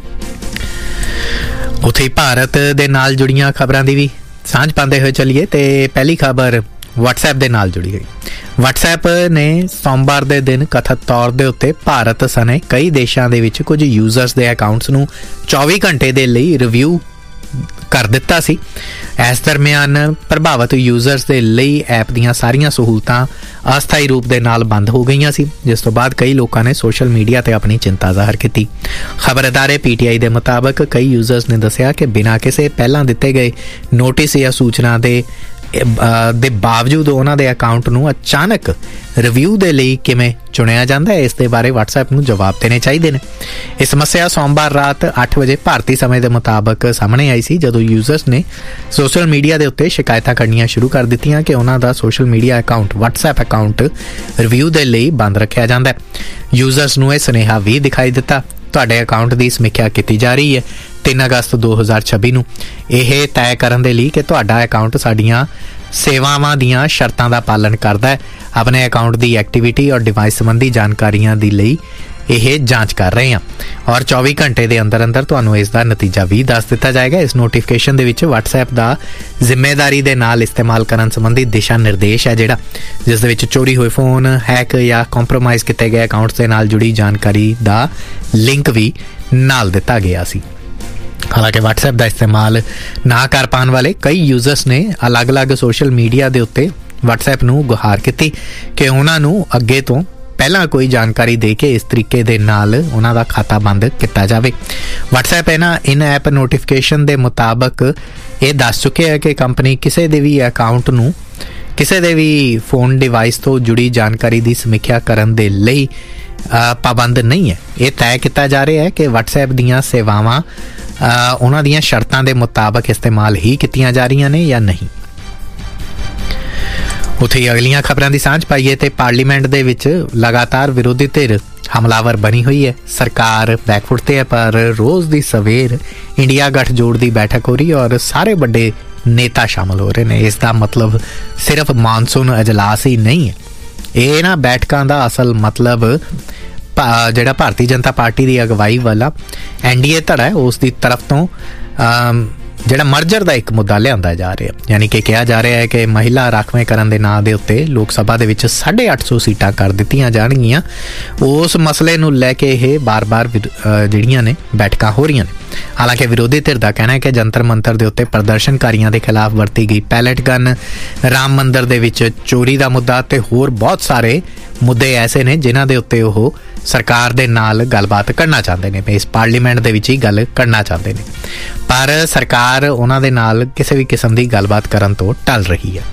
ਉੱਥੇ ਭਾਰਤ ਦੇ ਨਾਲ ਜੁੜੀਆਂ ਖਬਰਾਂ ਦੀ ਵੀ ਸਾਂਝ ਪਾਉਂਦੇ ਹੋਏ ਚੱਲੀਏ ਤੇ ਪਹਿਲੀ ਖਬਰ WhatsApp ਦੇ ਨਾਲ ਜੁੜੀ ਹੋਈ। WhatsApp ਨੇ ਸੋਮਵਾਰ ਦੇ ਦਿਨ ਕਥਿਤ ਤੌਰ ਦੇ ਉੱਤੇ ਭਾਰਤ ਸਣੇ ਕਈ ਦੇਸ਼ਾਂ ਦੇ ਵਿੱਚ ਕੁਝ ਯੂਜ਼ਰਸ ਦੇ ਅਕਾਊਂਟਸ ਨੂੰ 24 ਘੰਟੇ ਦੇ ਲਈ ਰਿਵਿਊ ਕਰ ਦਿੱਤਾ ਸੀ। ਇਸ ਦਰਮਿਆਨ ਪ੍ਰਭਾਵਿਤ ਯੂਜ਼ਰਸ ਦੇ ਲਈ ਐਪ ਦੀਆਂ ਸਾਰੀਆਂ ਸਹੂਲਤਾਂ ਅਸਥਾਈ ਰੂਪ ਦੇ ਨਾਲ ਬੰਦ ਹੋ ਗਈਆਂ ਸੀ, ਜਿਸ ਤੋਂ ਬਾਅਦ ਕਈ ਲੋਕਾਂ ਨੇ ਸੋਸ਼ਲ ਮੀਡੀਆ ਤੇ ਆਪਣੀ ਚਿੰਤਾ ਜ਼ਾਹਰ ਕੀਤੀ। ਖਬਰ ਅਦਾਰੇ PTI ਦੇ ਮੁਤਾਬਕ ਕਈ ਯੂਜ਼ਰਸ ਨੇ ਦੱਸਿਆ ਕਿ ਬਿਨਾਂ ਕਿਸੇ ਪਹਿਲਾਂ ਦਿੱਤੇ ਗਏ ਨੋਟਿਸ ਜਾਂ ਸੂਚਨਾ ਦੇ ਬਾਵਜੂਦ ਉਹਨਾਂ ਦੇ ਅਕਾਊਂਟ ਨੂੰ ਅਚਾਨਕ ਰਿਵਿਊ ਦੇ ਲਈ ਕਿਵੇਂ ਚੁਣਿਆ ਜਾਂਦਾ ਹੈ, ਇਸ ਦੇ ਬਾਰੇ WhatsApp ਨੂੰ ਜਵਾਬ ਦੇਣੇ ਚਾਹੀਦੇ ਨੇ। ਇਹ ਸਮੱਸਿਆ ਸੋਮਵਾਰ ਰਾਤ 8 ਵਜੇ ਭਾਰਤੀ ਸਮੇਂ ਦੇ ਮੁਤਾਬਕ ਸਾਹਮਣੇ ਆਈ ਸੀ, ਜਦੋਂ ਯੂਜ਼ਰਸ ਨੇ ਸੋਸ਼ਲ ਮੀਡੀਆ ਦੇ ਉੱਤੇ ਸ਼ਿਕਾਇਤਾਂ ਕਰਨੀਆਂ ਸ਼ੁਰੂ ਕਰ ਦਿੱਤੀਆਂ ਕਿ ਉਹਨਾਂ ਦਾ social media account WhatsApp account review ਦੇ ਲਈ ਬੰਦ ਰੱਖਿਆ ਜਾਂਦਾ ਹੈ। ਯੂਜ਼ਰਸ ਨੂੰ ਇਹ ਸੁਨੇਹਾ ਵੀ ਦਿਖਾਈ ਦਿੱਤਾ, ਤੁਹਾਡੇ ਅਕਾਊਂਟ ਦੀ ਸਮੀਖਿਆ ਕੀਤੀ ਜਾ ਰਹੀ ਹੈ 3 ਅਗਸਤ 2026 ਨੂੰ, ਇਹ ਤੈਅ ਕਰਨ ਦੇ ਲਈ ਕਿ ਤੁਹਾਡਾ ਅਕਾਊਂਟ ਸਾਡੀਆਂ ਸੇਵਾਵਾਂ ਦੀਆਂ ਸ਼ਰਤਾਂ ਦਾ ਪਾਲਣ ਕਰਦਾ ਹੈ। ਆਪਣੇ ਅਕਾਊਂਟ ਦੀ ਐਕਟੀਵਿਟੀ ਔਰ ਡਿਵਾਈਸ ਸੰਬੰਧੀ ਜਾਣਕਾਰੀਆਂ ਦੇ ਲਈ ਇਹ ਜਾਂਚ ਕਰ ਰਹੇ ਹਾਂ ਔਰ 24 ਘੰਟੇ ਦੇ ਅੰਦਰ ਅੰਦਰ ਤੁਹਾਨੂੰ ਇਸ ਦਾ ਨਤੀਜਾ ਵੀ ਦੱਸ ਦਿੱਤਾ ਜਾਏਗਾ। ਇਸ ਨੋਟੀਫਿਕੇਸ਼ਨ ਦੇ ਵਿੱਚ WhatsApp ਦਾ ਜ਼ਿੰਮੇਵਾਰੀ ਦੇ ਨਾਲ ਇਸਤੇਮਾਲ ਕਰਨ ਸੰਬੰਧੀ ਦਿਸ਼ਾ ਨਿਰਦੇਸ਼ ਹੈ, ਜਿਹੜਾ ਜਿਸ ਦੇ ਵਿੱਚ ਚੋਰੀ ਹੋਏ ਫੋਨ, ਹੈਕ ਜਾਂ ਕੰਪਰੋਮਾਈਜ਼ ਕੀਤੇ ਗਏ ਅਕਾਊਂਟਸ ਦੇ ਨਾਲ ਜੁੜੀ ਜਾਣਕਾਰੀ ਦਾ ਲਿੰਕ ਵੀ ਨਾਲ ਦਿੱਤਾ ਗਿਆ ਸੀ। ਹਾਲਾਂਕਿ WhatsApp ਦਾ ਇਸਤੇਮਾਲ ਨਾ ਕਰ ਪਾਉਣ ਵਾਲੇ ਕਈ ਯੂਜ਼ਰਸ ਨੇ ਅਲੱਗ-ਅਲੱਗ ਸੋਸ਼ਲ ਮੀਡੀਆ ਦੇ ਉੱਤੇ WhatsApp ਨੂੰ ਗੁਹਾਰ ਕੀਤੀ ਕਿ ਉਹਨਾਂ ਨੂੰ ਅੱਗੇ ਤੋਂ ਪਹਿਲਾਂ ਕੋਈ ਜਾਣਕਾਰੀ ਦੇ ਕੇ ਇਸ ਤਰੀਕੇ ਦੇ ਨਾਲ ਉਹਨਾਂ ਦਾ ਖਾਤਾ ਬੰਦ ਕੀਤਾ ਜਾਵੇ। WhatsApp ਇਨ ਐਪ ਨੋਟੀਫਿਕੇਸ਼ਨ ਦੇ ਮੁਤਾਬਕ ਇਹ ਦੱਸ ਚੁੱਕਿਆ ਹੈ ਕਿ ਕੰਪਨੀ ਕਿਸੇ ਦੇ ਵੀ ਅਕਾਊਂਟ ਨੂੰ ਕਿਸੇ ਦੇ ਵੀ ਫੋਨ ਡਿਵਾਈਸ ਤੋਂ ਜੁੜੀ ਜਾਣਕਾਰੀ ਦੀ ਸਮੀਖਿਆ ਕਰਨ ਦੇ ਲਈ ਪਾਬੰਦ ਨਹੀਂ ਹੈ। ਇਹ ਤੈਅ ਕੀਤਾ ਜਾ ਰਿਹਾ ਹੈ ਕਿ WhatsApp ਦੀਆਂ ਸੇਵਾਵਾਂ ਉਹਨਾਂ ਦੀਆਂ ਸ਼ਰਤਾਂ ਦੇ ਮੁਤਾਬਕ ਇਸਤੇਮਾਲ ਹੀ ਕੀਤੀਆਂ ਜਾ ਰਹੀਆਂ ਨੇ ਜਾਂ ਨਹੀਂ। ਉੱਥੇ ਅਗਲੀਆਂ ਖਬਰਾਂ ਦੀ ਸਾਂਝ ਪਾਈਏ ਤੇ ਪਾਰਲੀਮੈਂਟ ਦੇ ਵਿੱਚ ਲਗਾਤਾਰ ਵਿਰੋਧੀ ਧਿਰ ਹਮਲਾਵਰ ਬਣੀ ਹੋਈ ਹੈ। ਸਰਕਾਰ ਬੈਕਫੁੱਟ ਤੇ ਹੈ, ਪਰ ਰੋਜ਼ ਦੀ ਸਵੇਰ ਇੰਡੀਆ ਗਠਜੋੜ ਦੀ ਬੈਠਕ ਹੋ ਰਹੀ ਹੈ ਔਰ ਸਾਰੇ ਵੱਡੇ ਨੇਤਾ ਸ਼ਾਮਲ ਹੋ ਰਹੇ ਨੇ। ਇਸ ਦਾ ਮਤਲਬ ਸਿਰਫ ਮਾਨਸੂਨ ਅਜਲਾਸ ਹੀ ਨਹੀਂ ਹੈ। ਇਹ ਨਾ ਬੈਠਕਾਂ ਦਾ ਅਸਲ ਮਤਲਬ ਜਿਹੜਾ ਭਾਰਤੀ ਜਨਤਾ ਪਾਰਟੀ ਦੀ ਅਗਵਾਈ ਵਾਲਾ NDA ਧੜਾ ਹੈ ਉਸ ਦੀ ਤਰਫ ਤੋਂ ਜਿਹੜਾ ਮਰਜਰ ਦਾ ਇੱਕ ਮੁੱਦਾ ਲਿਆਂਦਾ ਜਾ ਰਿਹਾ, ਯਾਨੀ ਕਿ ਕਿਹਾ ਜਾ ਰਿਹਾ ਹੈ ਕਿ ਮਹਿਲਾ ਰਾਖਵੇਂਕਰਨ ਦੇ ਨਾਂ ਦੇ ਉੱਤੇ ਲੋਕ ਸਭਾ ਦੇ ਵਿੱਚ 850 ਸੀਟਾਂ ਕਰ ਦਿੱਤੀਆਂ ਜਾਣਗੀਆਂ। ਉਸ ਮਸਲੇ ਨੂੰ ਲੈ ਕੇ ਇਹ ਬਾਰ-ਬਾਰ ਜਿਹੜੀਆਂ ਨੇ ਬੈਠਕਾਂ ਹੋ ਰਹੀਆਂ ਨੇ। ਹਾਲਾਂਕਿ ਵਿਰੋਧੀ ਧਿਰ ਦਾ ਕਹਿਣਾ ਹੈ ਕਿ ਜੰਤਰ ਮੰਤਰ ਦੇ ਉੱਤੇ ਪ੍ਰਦਰਸ਼ਨਕਾਰੀਆਂ ਦੇ ਖਿਲਾਫ ਵਰਤੀ ਗਈ ਪੈਲਟ ਗਨ, ਰਾਮ ਮੰਦਰ ਦੇ ਵਿੱਚ ਚੋਰੀ ਦਾ ਮੁੱਦਾ ਤੇ ਹੋਰ ਬਹੁਤ ਸਾਰੇ ਮੁੱਦੇ ਐਸੇ ਨੇ ਜਿਨ੍ਹਾਂ ਦੇ ਉੱਤੇ ਉਹ ਸਰਕਾਰ ਦੇ ਨਾਲ ਗੱਲਬਾਤ ਕਰਨਾ ਚਾਹੁੰਦੇ ਨੇ, ਇਸ ਪਾਰਲੀਮੈਂਟ ਦੇ ਵਿੱਚ ਹੀ ਗੱਲ ਕਰਨਾ ਚਾਹੁੰਦੇ ਨੇ, ਪਰ ਸਰਕਾਰ ਉਹਨਾਂ ਦੇ ਨਾਲ ਕਿਸੇ ਵੀ ਕਿਸਮ ਦੀ ਗੱਲਬਾਤ ਕਰਨ ਤੋਂ ਟਲ ਰਹੀ ਹੈ।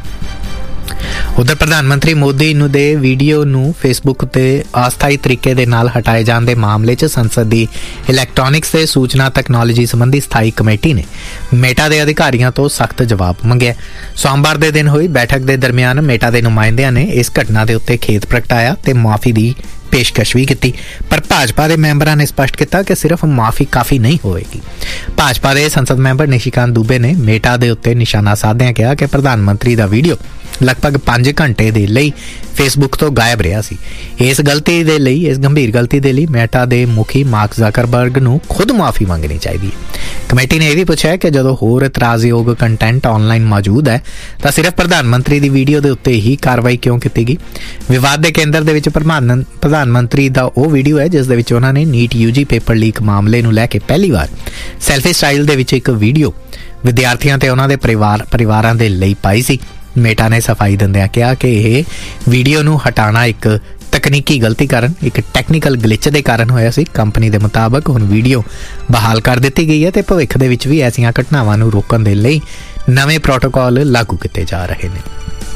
ਉਧਰ ਪ੍ਰਧਾਨ ਮੰਤਰੀ ਮੋਦੀ ਨੂੰ ਦੇ ਵੀਡੀਓ ਨੂੰ ਫੇਸਬੁੱਕ ਤੇ ਅਸਥਾਈ ਤਰੀਕੇ ਦੇ ਨਾਲ ਹਟਾਏ ਜਾਣ ਦੇ ਮਾਮਲੇ 'ਚ ਸੰਸਦ ਦੀ ਇਲੈਕਟ੍ਰੋਨਿਕਸ ਤੇ ਸੂਚਨਾ ਤਕਨਾਲੋਜੀ ਸੰਬੰਧੀ ਸਥਾਈ ਕਮੇਟੀ ਨੇ ਮੇਟਾ ਦੇ ਅਧਿਕਾਰੀਆਂ ਤੋਂ ਸਖਤ ਜਵਾਬ ਮੰਗਿਆ। ਸੋਮਵਾਰ ਦੇ ਦਿਨ ਹੋਈ ਬੈਠਕ ਦੇ ਦਰਮਿਆਨ ਮੇਟਾ ਦੇ ਨੁਮਾਇੰਦਿਆਂ ਨੇ ਇਸ ਘਟਨਾ ਦੇ ਉੱਤੇ ਖੇਦ ਪ੍ਰਗਟਾਇਆ ਤੇ ਮੁਆਫੀ ਦੀ ਪੇਸ਼ਕਸ਼ ਵੀ ਕੀਤੀ, ਪਰ ਭਾਜਪਾ ਦੇ ਮੈਂਬਰਾਂ ਨੇ ਸਪਸ਼ਟ ਕੀਤਾ ਕਿ ਸਿਰਫ ਮਾਫੀ ਕਾਫੀ ਨਹੀਂ ਹੋਵੇਗੀ। ਭਾਜਪਾ ਦੇ ਸੰਸਦ ਮੈਂਬਰ ਨਿਸ਼ੀਕਾਂਤ ਦੁਬੇ ਨੇ ਮੇਟਾ ਦੇ ਉੱਤੇ ਨਿਸ਼ਾਨਾ ਸਾਧਦਿਆਂ ਕਿਹਾ ਕਿ ਪ੍ਰਧਾਨ ਮੰਤਰੀ ਦਾ ਵੀਡੀਓ ਲਗਭਗ 5 ਘੰਟੇ ਦੇ ਲਈ ਫੇਸਬੁੱਕ ਤੋਂ ਗਾਇਬ ਰਿਹਾ ਸੀ। ਇਸ ਗੰਭੀਰ ਗਲਤੀ ਦੇ ਲਈ ਮੇਟਾ ਦੇ ਮੁਖੀ ਮਾਰਕ ਜ਼ਕਰਬਰਗ ਨੂੰ ਖੁਦ ਮਾਫੀ ਮੰਗਣੀ ਚਾਹੀਦੀ ਹੈ। ਕਮੇਟੀ ਨੇ ਇਹ ਵੀ ਪੁੱਛਿਆ ਕਿ ਜਦੋਂ ਹੋਰ ਇਤਰਾਜ਼ਯੋਗ ਕੰਟੈਂਟ ਆਨਲਾਈਨ ਮੌਜੂਦ ਹੈ ਤਾਂ ਸਿਰਫ ਪ੍ਰਧਾਨ ਮੰਤਰੀ ਦੀ ਵੀਡੀਓ ਦੇ ਉੱਤੇ ਹੀ ਕਾਰਵਾਈ ਕਿਉਂ ਕੀਤੀ ਗਈ। ਵਿਵਾਦ ਦੇ ਕੇਂਦਰ ਦੇ ਵਿੱਚ ਪ੍ਰਧਾਨ ਮੰਤਰੀ ਦਾ ਉਹ ਵੀਡੀਓ ਹੈ ਜਿਸ ਦੇ ਵਿੱਚ ਉਹਨਾਂ ਨੇ ਨੀਟ UG ਪੇਪਰ ਲੀਕ ਮਾਮਲੇ ਨੂੰ ਲੈ ਕੇ ਪਹਿਲੀ ਵਾਰ ਸੈਲਫੀ ਸਟਾਈਲ ਦੇ ਵਿੱਚ ਇੱਕ ਵੀਡੀਓ ਵਿਦਿਆਰਥੀਆਂ ਤੇ ਉਹਨਾਂ ਦੇ ਪਰਿਵਾਰਾਂ ਦੇ ਲਈ ਪਾਈ ਸੀ। ਮੇਟਾ ਨੇ ਸਫਾਈ ਦਿੰਦਿਆਂ ਕਿਹਾ ਕਿ ਇਹ ਵੀਡੀਓ ਨੂੰ ਹਟਾਉਣਾ ਇੱਕ ਤਕਨੀਕੀ ਗਲਤੀ ਕਾਰਨ, ਇੱਕ ਟੈਕਨੀਕਲ ਗਲਿਚ ਦੇ ਕਾਰਨ ਹੋਇਆ ਸੀ। ਕੰਪਨੀ ਦੇ ਮੁਤਾਬਕ ਹੁਣ ਵੀਡੀਓ ਬਹਾਲ ਕਰ ਦਿੱਤੀ ਗਈ ਹੈ ਤੇ ਭਵਿੱਖ ਦੇ ਵਿੱਚ ਵੀ ਐਸੀਆਂ ਘਟਨਾਵਾਂ ਨੂੰ ਰੋਕਣ ਦੇ ਲਈ ਨਵੇਂ ਪ੍ਰੋਟੋਕਾਲ ਲਾਗੂ ਕੀਤੇ ਜਾ ਰਹੇ ਨੇ।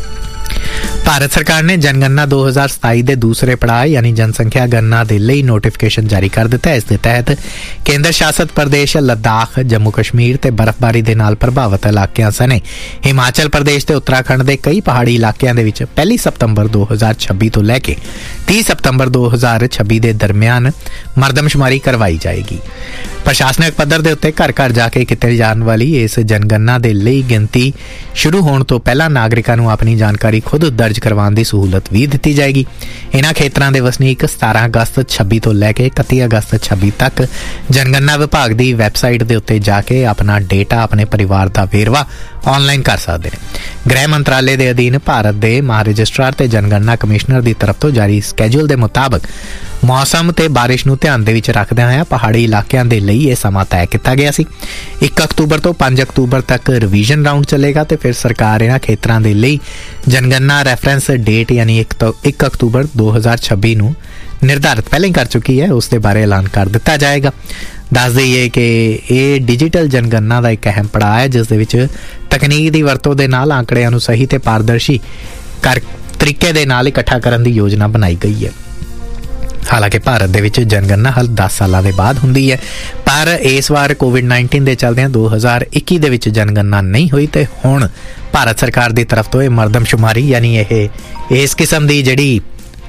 ਭਾਰਤ ਸਰਕਾਰ ਨੇ ਜਨਗਣਨਾ 2027 ਦੇ ਦੂਸਰੇ ਪੜਾਅ ਯਾਨੀ ਜਨਸੰਖਿਆ ਗਣਨਾ ਦੇ ਲਈ ਨੋਟੀਫਿਕੇਸ਼ਨ ਜਾਰੀ ਕਰ ਦਿੱਤਾ ਹੈ। ਇਸ ਦੇ ਤਹਿਤ ਕੇਂਦਰ ਸ਼ਾਸਤ ਪ੍ਰਦੇਸ਼ ਲੱਦਾਖ, ਜੰਮੂ ਕਸ਼ਮੀਰ ਤੇ ਬਰਫ਼ਬਾਰੀ ਦੇ ਨਾਲ ਪ੍ਰਭਾਵਿਤ ਇਲਾਕਿਆਂ ਸਣੇ ਹਿਮਾਚਲ ਪ੍ਰਦੇਸ਼ ਤੇ ਉੱਤਰਾਖੰਡ ਦੇ ਕਈ ਪਹਾੜੀ ਇਲਾਕਿਆਂ ਦੇ ਵਿੱਚ 1 ਸਤੰਬਰ 2026 ਤੋਂ ਲੈ ਕੇ 30 ਸਤੰਬਰ 2026 ਦੇ ਦਰਮਿਆਨ ਮਰਦਮਸ਼ੁਮਾਰੀ ਕਰਵਾਈ ਜਾਏਗੀ। ਪ੍ਰਸ਼ਾਸਨਿਕ ਪੱਧਰ ਦੇ ਉੱਤੇ ਘਰ ਘਰ ਜਾ ਕੇ ਕੀਤੀ ਜਾਣ ਵਾਲੀ ਇਸ ਜਨਗਣਨਾ ਦੇ ਲਈ ਗਿਣਤੀ ਸ਼ੁਰੂ ਹੋਣ ਤੋਂ ਪਹਿਲਾਂ ਨਾਗਰਿਕਾਂ ਨੂੰ ਆਪਣੀ ਜਾਣਕਾਰੀ ਖੁਦ ਦਰਜ ਕਰਵਾਉਣ ਦੀ ਸਹੂਲਤ ਵੀ ਦਿੱਤੀ ਜਾਏਗੀ। ਇਹਨਾਂ ਖੇਤਰਾਂ ਦੇ ਵਸਨੀਕ 17 ਅਗਸਤ 26 ਤੋਂ ਲੈ ਕੇ 31 ਅਗਸਤ 26 ਤੱਕ ਜਨਗਣਨਾ ਵਿਭਾਗ ਦੀ ਵੈਬਸਾਈਟ ਦੇ ਉੱਤੇ ਜਾ ਕੇ ਆਪਣਾ ਡੇਟਾ, ਆਪਣੇ ਪਰਿਵਾਰ ਦਾ ਵੇਰਵਾ ਆਨਲਾਈਨ ਕਰ ਸਕਦੇ ਨੇ। ਗ੍ਰਹਿ ਮੰਤਰਾਲੇ ਦੇ ਅਧੀਨ ਭਾਰਤ ਦੇ ਮਹਾਰਜਿਸਟਰਾਰ ਤੇ ਜਨਗਣਨਾ ਕਮਿਸ਼ਨਰ ਦੀ ਤਰਫ ਤੋਂ ਜਾਰੀ ਸਕੈਜੂਲ ਦੇ ਮੁਤਾਬਕ ਮੌਸਮ ਤੇ ਬਾਰਿਸ਼ ਨੂੰ ਧਿਆਨ ਦੇ ਵਿੱਚ ਰੱਖਦਿਆਂ ਹੋਇਆ ਪਹਾੜੀ ਇਲਾਕਿਆਂ ਦੇ ਲਈ ਇਹ ਸਮਾਂ ਤੈਅ ਕੀਤਾ ਗਿਆ ਸੀ। 1 ਅਕਤੂਬਰ ਤੋਂ 5 ਅਕਤੂਬਰ ਤੱਕ ਰਿਵੀਜ਼ਨ ਰਾਊਂਡ ਚੱਲੇਗਾ ਤੇ ਫਿਰ ਸਰਕਾਰ ਇਹਨਾਂ ਖੇਤਰਾਂ ਦੇ ਲਈ ਜਨਗਣਨਾ ਰੈਫਰੈਂਸ ਡੇਟ ਯਾਨੀ 1 ਅਕਤੂਬਰ 2026 ਨੂੰ ਨਿਰਧਾਰਿਤ ਪਹਿਲਾਂ ਹੀ ਕਰ ਚੁੱਕੀ ਹੈ, ਉਸ ਦੇ ਬਾਰੇ ਐਲਾਨ ਕਰ ਦਿੱਤਾ ਜਾਏਗਾ। ਦੱਸ ਦਈਏ ਕਿ ਇਹ ਡਿਜੀਟਲ ਜਨਗਣਨਾ ਦਾ ਇੱਕ ਅਹਿਮ ਪੜਾਅ ਹੈ ਜਿਸ ਦੇ ਵਿੱਚ ਤਕਨੀਕ ਦੀ ਵਰਤੋਂ ਦੇ ਨਾਲ ਆંકੜਿਆਂ ਨੂੰ ਸਹੀ ਤੇ ਪਾਰਦਰਸ਼ੀ ਤਰੀਕੇ ਦੇ ਨਾਲ ਇਕੱਠਾ ਕਰਨ ਦੀ ਯੋਜਨਾ ਬਣਾਈ ਗਈ ਹੈ। ਹਾਲਾਂਕਿ ਭਾਰਤ ਦੇ ਵਿੱਚ ਜਨਗਣਨਾ ਹਰ 10 ਸਾਲਾਂ ਦੇ ਬਾਅਦ ਹੁੰਦੀ ਹੈ, ਪਰ ਇਸ ਵਾਰ ਕੋਵਿਡ-19 ਦੇ ਚੱਲਦਿਆਂ 2021 ਦੇ ਵਿੱਚ ਜਨਗਣਨਾ ਨਹੀਂ ਹੋਈ ਤੇ ਹੁਣ ਭਾਰਤ ਸਰਕਾਰ ਦੀ ਤਰਫ ਤੋਂ ਇਹ ਮਰਦਮਸ਼ੁਮਾਰੀ ਯਾਨੀ ਇਸ ਕਿਸਮ ਦੀ ਜਿਹੜੀ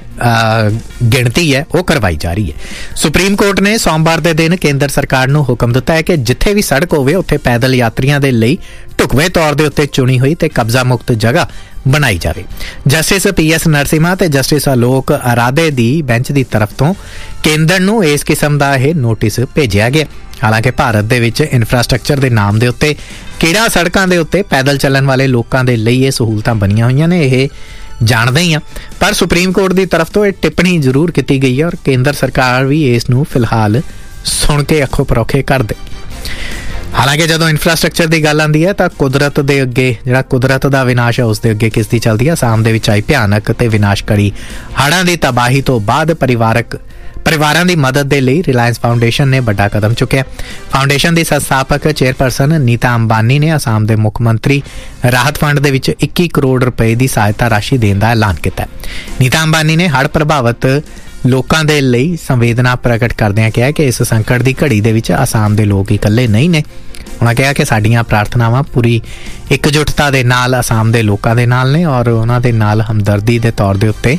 ਗਿਣਤੀ ਹੈ ਉਹ ਕਰਵਾਈ ਜਾ ਰਹੀ ਹੈ। ਸੁਪਰੀਮ ਕੋਰਟ ਨੇ ਸੋਮਵਾਰ ਦੇ ਦਿਨ ਕੇਂਦਰ ਸਰਕਾਰ ਨੂੰ ਹੁਕਮ ਦਿੱਤਾ ਹੈ ਕਿ ਜਿੱਥੇ ਵੀ ਸੜਕ ਹੋਵੇ ਉੱਥੇ ਪੈਦਲ ਯਾਤਰੀਆਂ ਦੇ ਲਈ ਢੁਕਵੇਂ ਤੌਰ ਦੇ ਉੱਤੇ ਚੁਣੀ ਹੋਈ ਤੇ ਕਬਜ਼ਾ ਮੁਕਤ ਜਗ੍ਹਾ ਬਣਾਈ ਜਾਵੇ। ਜਸਟਿਸ PS ਨਰਸਿਮਹਾ ਤੇ ਜਸਟਿਸ ਅਲੋਕ ਅਰਾਧੇ ਦੀ ਬੈਂਚ ਦੀ ਤਰਫ ਤੋਂ ਕੇਂਦਰ ਨੂੰ ਇਸ ਕਿਸਮ ਦਾ ਇਹ ਨੋਟਿਸ ਭੇਜਿਆ ਗਿਆ। ਹਾਲਾਂਕਿ ਭਾਰਤ ਦੇ ਵਿੱਚ ਇਨਫਰਾਸਟ੍ਰਕਚਰ ਦੇ ਨਾਮ ਦੇ ਉੱਤੇ ਕਿਹੜਾ ਸੜਕਾਂ ਦੇ ਉੱਤੇ ਪੈਦਲ ਚੱਲਣ ਵਾਲੇ ਲੋਕਾਂ ਦੇ ਲਈ ਇਹ ਸਹੂਲਤਾਂ ਬਣੀਆਂ ਹੋਈਆਂ ਨੇ ਇਹ ਜਾਣਦੇ ਹੀ ਆ, ਪਰ ਸੁਪਰੀਮ ਕੋਰਟ ਦੀ ਤਰਫ ਤੋਂ ਇਹ ਟਿੱਪਣੀ ਜ਼ਰੂਰ ਕੀਤੀ ਗਈ ਹੈ ਔਰ ਕੇਂਦਰ ਸਰਕਾਰ ਵੀ ਇਸ ਨੂੰ ਫਿਲਹਾਲ ਸੁਣ ਕੇ ਅੱਖੋਂ ਪਰੋਖੇ ਕਰ ਦੇ। ਹਾਲਾਂਕਿ ਜਦੋਂ ਇਨਫਰਾਸਟ੍ਰਕਚਰ ਦੀ ਗੱਲ ਆਉਂਦੀ ਹੈ ਤਾਂ ਕੁਦਰਤ ਦੇ ਅੱਗੇ ਜਿਹੜਾ ਕੁਦਰਤ ਦਾ ਵਿਨਾਸ਼ ਹੈ ਉਸ ਦੇ ਅੱਗੇ ਕਿਸ਼ਤੀ ਚੱਲਦੀ ਹੈ। ਅਸਾਮ ਦੇ ਵਿੱਚ ਆਈ ਭਿਆਨਕ ਤੇ ਵਿਨਾਸ਼ਕਾਰੀ ਹੜ੍ਹਾਂ ਦੀ ਤਬਾਹੀ ਤੋਂ ਬਾਅਦ ਪਰਿਵਾਰਾਂ ਦੀ ਮਦਦ ਦੇ ਲਈ ਰਿਲਾਇੰਸ ਫਾਊਂਡੇਸ਼ਨ ਨੇ ਵੱਡਾ ਕਦਮ ਚੁੱਕਿਆ। ਫਾਊਂਡੇਸ਼ਨ ਦੀ ਸੰਸਥਾਪਕ ਚੇਅਰਪਰਸਨ ਨੀਤਾ ਅੰਬਾਨੀ ਨੇ ਅਸਾਮ ਦੇ ਮੁੱਖ ਮੰਤਰੀ ਰਾਹਤ ਫੰਡ ਦੇ ਵਿੱਚ 21 ਕਰੋੜ ਰੁਪਏ ਦੀ ਸਹਾਇਤਾ ਰਾਸ਼ੀ ਦੇਣ ਦਾ ਐਲਾਨ ਕੀਤਾ। ਨੀਤਾ ਅੰਬਾਨੀ ਨੇ ਹੜ੍ਹ ਪ੍ਰਭਾਵਿਤ ਲੋਕਾਂ ਦੇ ਲਈ ਸੰਵੇਦਨਾ ਪ੍ਰਗਟ ਕਰਦਿਆਂ ਕਿਹਾ ਕਿ ਇਸ ਸੰਕਟ ਦੀ ਘੜੀ ਦੇ ਵਿੱਚ ਅਸਾਮ ਦੇ ਲੋਕ ਇਕੱਲੇ ਨਹੀਂ ਨੇ। ਉਹਨਾਂ ਕਿਹਾ ਕਿ ਸਾਡੀਆਂ ਪ੍ਰਾਰਥਨਾਵਾਂ ਪੂਰੀ ਇਕਜੁੱਟਤਾ ਦੇ ਨਾਲ ਅਸਾਮ ਦੇ ਲੋਕਾਂ ਦੇ ਨਾਲ ਨੇ ਔਰ ਉਹਨਾਂ ਦੇ ਨਾਲ ਹਮਦਰਦੀ ਦੇ ਤੌਰ ਦੇ ਉੱਤੇ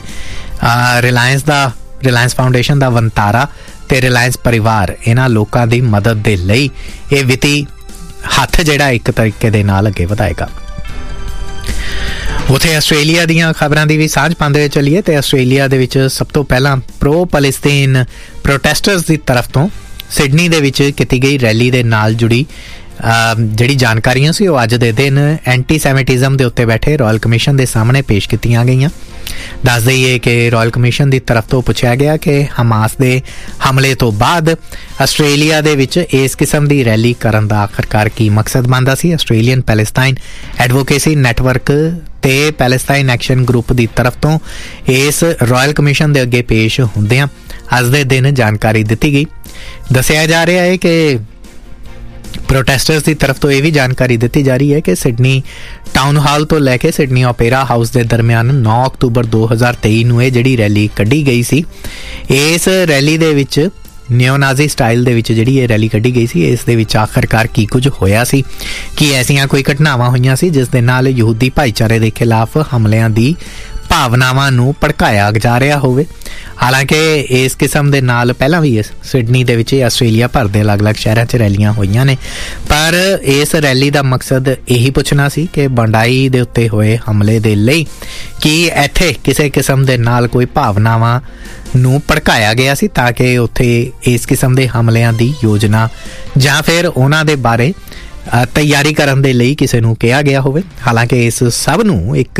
ਰਿਲਾਇੰਸ ਫਾਊਂਡੇਸ਼ਨ ਦਾ ਵੰਤਾਰਾ ਤੇ ਰਿਲਾਇੰਸ ਪਰਿਵਾਰ ਇਹਨਾਂ ਲੋਕਾਂ ਦੀ ਮਦਦ ਦੇ ਲਈ ਇਹ ਵਿੱਤੀ ਹੱਥ ਜਿਹੜਾ ਇੱਕ ਤਰੀਕੇ ਦੇ ਨਾਲ ਅੱਗੇ ਵਧਾਏਗਾ। ਉੱਥੇ ਆਸਟ੍ਰੇਲੀਆ ਦੀਆਂ ਖਬਰਾਂ ਦੀ ਵੀ ਸਾਂਝ ਪਾਉਂਦੇ ਚੱਲੀਏ ਤੇ ਆਸਟ੍ਰੇਲੀਆ ਦੇ ਵਿੱਚ ਸਭ ਤੋਂ ਪਹਿਲਾਂ ਪ੍ਰੋ ਪੈਲੇਸਤੀਨ ਪ੍ਰੋਟੈਸਟਰਸ ਦੀ ਤਰਫ ਤੋਂ ਸਿਡਨੀ ਦੇ ਵਿੱਚ ਕੀਤੀ ਗਈ ਰੈਲੀ ਦੇ ਨਾਲ ਜੁੜੀ ਜਿਹੜੀ ਜਾਣਕਾਰੀਆਂ ਸੀ ਉਹ ਅੱਜ ਦੇ ਦਿਨ ਐਂਟੀ ਸੈਮਿਟਿਜ਼ਮ ਦੇ ਉੱਤੇ ਬੈਠੇ ਰਾਇਲ ਕਮਿਸ਼ਨ ਦੇ ਸਾਹਮਣੇ ਪੇਸ਼ ਕੀਤੀਆਂ ਗਈਆਂ। ਦੱਸ ਦਈਏ ਕਿ ਰਾਇਲ ਕਮਿਸ਼ਨ ਦੀ ਤਰਫ ਤੋਂ ਪੁੱਛਿਆ ਗਿਆ ਕਿ ਹਮਾਸ ਦੇ ਹਮਲੇ ਤੋਂ ਬਾਅਦ ਆਸਟ੍ਰੇਲੀਆ ਦੇ ਵਿੱਚ ਇਸ ਕਿਸਮ ਦੀ ਰੈਲੀ ਕਰਨ ਦਾ ਆਖਰਕਾਰ ਕੀ ਮਕਸਦ ਬਣਦਾ ਸੀ। ਆਸਟ੍ਰੇਲੀਅਨ ਪੈਲੇਸਟਾਈਨ ਐਡਵੋਕੇਸੀ ਨੈਟਵਰਕ ਤੇ ਪੈਲੇਸਟਾਈਨ ਐਕਸ਼ਨ ਗਰੁੱਪ ਦੀ ਤਰਫ ਤੋਂ ਇਸ ਰਾਇਲ ਕਮਿਸ਼ਨ ਦੇ ਅੱਗੇ ਪੇਸ਼ ਹੁੰਦਿਆਂ ਅੱਜ ਦੇ ਦਿਨ ਜਾਣਕਾਰੀ ਦਿੱਤੀ ਗਈ। ਦੱਸਿਆ ਜਾ ਰਿਹਾ ਹੈ ਕਿ ਪ੍ਰੋਟੈਸਟਰਸ ਦੀ ਤਰਫ ਤੋਂ ਇਹ ਵੀ ਜਾਣਕਾਰੀ ਦਿੱਤੀ ਜਾ ਰਹੀ ਹੈ ਕਿ ਸਿਡਨੀ ਟਾਊਨ ਹਾਲ ਤੋਂ ਲੈ ਕੇ ਸਿਡਨੀ ਓਪੇਰਾ ਹਾਊਸ ਦੇ ਦਰਮਿਆਨ 9 ਅਕਤੂਬਰ 2023 ਨੂੰ ਇਹ ਜਿਹੜੀ ਰੈਲੀ ਕੱਢੀ ਗਈ ਸੀ। ਇਸ ਰੈਲੀ ਦੇ ਵਿੱਚ ਨਿਓਨਾਜ਼ੀ ਸਟਾਈਲ ਦੇ ਵਿੱਚ ਜਿਹੜੀ ਇਹ ਰੈਲੀ ਕੱਢੀ ਗਈ ਸੀ, ਇਸ ਦੇ ਵਿੱਚ ਆਖਰਕਾਰ ਕੀ ਕੁਝ ਹੋਇਆ ਸੀ, ਕੀ ਐਸੀਆਂ ਕੋਈ ਘਟਨਾਵਾਂ ਹੋਈਆਂ ਸੀ ਜਿਸ ਦੇ ਨਾਲ ਯਹੂਦੀ ਭਾਈਚਾਰੇ ਦੇ ਖਿਲਾਫ ਹਮਲਿਆਂ ਦੀ ਭਾਵਨਾਵਾਂ ਨੂੰ ਭੜਕਾਇਆ ਜਾ ਰਿਹਾ ਹੋਵੇ। ਹਾਲਾਂਕਿ ਇਸ ਕਿਸਮ ਦੇ ਨਾਲ ਪਹਿਲਾਂ ਵੀ ਇਸ ਸਿਡਨੀ ਦੇ ਵਿੱਚ ਆਸਟ੍ਰੇਲੀਆ ਭਰ ਦੇ ਅਲੱਗ-ਅਲੱਗ ਸ਼ਹਿਰਾਂ 'ਚ ਰੈਲੀਆਂ ਹੋਈਆਂ ਨੇ, ਪਰ ਇਸ ਰੈਲੀ ਦਾ ਮਕਸਦ ਇਹੀ ਪੁੱਛਣਾ ਸੀ ਕਿ ਬੰਡਾਈ ਦੇ ਉੱਤੇ ਹੋਏ ਹਮਲੇ ਦੇ ਲਈ ਕੀ ਇੱਥੇ ਕਿਸੇ ਕਿਸਮ ਦੇ ਨਾਲ ਕੋਈ ਭਾਵਨਾਵਾਂ ਨੂੰ ਭੜਕਾਇਆ ਗਿਆ ਸੀ ਤਾਂ ਕਿ ਉੱਥੇ ਇਸ ਕਿਸਮ ਦੇ ਹਮਲਿਆਂ ਦੀ ਯੋਜਨਾ ਜਾਂ ਫਿਰ ਉਹਨਾਂ ਦੇ ਬਾਰੇ ਤਿਆਰੀ ਕਰਨ ਦੇ ਲਈ ਕਿਸੇ ਨੂੰ ਕਿਹਾ ਗਿਆ ਹੋਵੇ। ਹਾਲਾਂਕਿ ਇਸ ਸਭ ਨੂੰ ਇੱਕ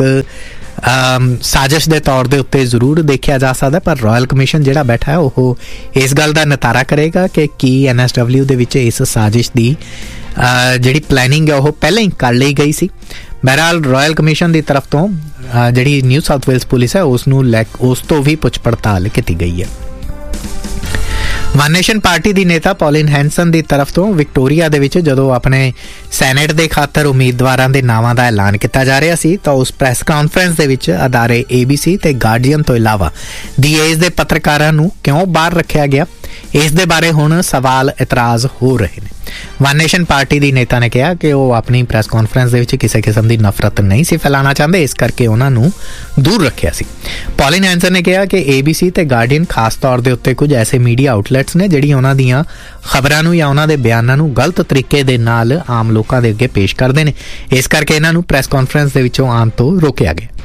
ਸਾਜ਼ਿਸ਼ ਦੇ ਤੌਰ ਦੇ ਉੱਤੇ ਜ਼ਰੂਰ ਦੇਖਿਆ ਜਾ ਸਕਦਾ, ਪਰ ਰਾਇਲ ਕਮਿਸ਼ਨ ਜਿਹੜਾ ਬੈਠਾ ਹੈ ਉਹ ਇਸ ਗੱਲ ਦਾ ਨਿਤਾਰਾ ਕਰੇਗਾ ਕਿ ਕੀ NSW ਦੇ ਵਿੱਚ ਇਸ ਸਾਜ਼ਿਸ਼ ਦੀ ਜਿਹੜੀ ਪਲੈਨਿੰਗ ਹੈ ਉਹ ਪਹਿਲਾਂ ਹੀ ਕਰ ਲਈ ਗਈ ਸੀ। ਬਹਰਹਾਲ ਰਾਇਲ ਕਮਿਸ਼ਨ ਦੀ ਤਰਫ ਤੋਂ ਜਿਹੜੀ ਨਿਊ ਸਾਊਥ ਵੇਲਸ ਪੁਲਿਸ ਹੈ ਉਸ ਤੋਂ ਵੀ ਪੁੱਛ ਪੜਤਾਲ ਕੀਤੀ ਗਈ ਹੈ। ਵਨ ਨੇਸ਼ਨ ਪਾਰਟੀ ਦੀ ਨੇਤਾ ਪੌਲਿਨ ਹੈਂਸਨ ਦੀ ਤਰਫ ਤੋਂ ਵਿਕਟੋਰੀਆ ਦੇ ਵਿੱਚ ਜਦੋਂ ਆਪਣੇ ਸੈਨੇਟ ਦੇ ਖਾਤਰ ਉਮੀਦਵਾਰਾਂ ਦੇ ਨਾਵਾਂ ਦਾ ਐਲਾਨ ਕੀਤਾ ਜਾ ਰਿਹਾ ਸੀ ਤਾਂ ਉਸ ਪ੍ਰੈਸ ਕਾਨਫਰੰਸ ਦੇ ਵਿੱਚ ਅਦਾਰੇ ABC ਤੇ ਗਾਰਡੀਅਨ ਤੋਂ ਇਲਾਵਾ ਦੀ ਏਜ ਦੇ ਪੱਤਰਕਾਰਾਂ ਨੂੰ ਕਿਉਂ ਬਾਹਰ ਰੱਖਿਆ ਗਿਆ, ਇਸ ਦੇ ਬਾਰੇ ਹੁਣ ਸਵਾਲ ਇਤਰਾਜ਼ ਹੋ ਰਹੇ ਨੇ। ਵਨ ਨੇਸ਼ਨ ਪਾਰਟੀ ਦੀ ਨੇਤਾ ਨੇ ਕਿਹਾ ਕਿ ਉਹ ਆਪਣੀ ਪ੍ਰੈਸ ਕਾਨਫਰੰਸ ਦੇ ਵਿੱਚ ਕਿਸੇ ਕਿਸਮ ਦੀ ਨਫ਼ਰਤ ਨਹੀਂ ਸੀ ਫੈਲਾਉਣਾ ਚਾਹੁੰਦੇ, ਇਸ ਕਰਕੇ ਉਹਨਾਂ ਨੂੰ ਦੂਰ ਰੱਖਿਆ ਸੀ। ਪੌਲਿਨ ਹੈਂਸਨ ਨੇ ਕਿਹਾ ਕਿ ABC ਤੇ ਗਾਰਡੀਅਨ ਖਾਸ ਤੌਰ ਦੇ ਉੱਤੇ ਕੁਝ ਐਸੇ ਮੀਡੀਆ ਆਊਟਲੈਟਸ ਨੇ ਜਿਹੜੀ ਉਹਨਾਂ ਦੀਆਂ ਖਬਰਾਂ ਨੂੰ ਜਾਂ ਉਹਨਾਂ ਦੇ ਬਿਆਨਾਂ ਨੂੰ ਗਲਤ ਤਰੀਕੇ ਦੇ ਨਾਲ ਆਮ ਲੋਕਾਂ ਦੇ ਅੱਗੇ ਪੇਸ਼ ਕਰਦੇ ਨੇ, ਇਸ ਕਰਕੇ ਇਹਨਾਂ ਨੂੰ ਪ੍ਰੈਸ ਕਾਨਫਰੰਸ ਦੇ ਵਿੱਚੋਂ ਆਉਣ ਤੋਂ ਰੋਕਿਆ ਗਿਆ।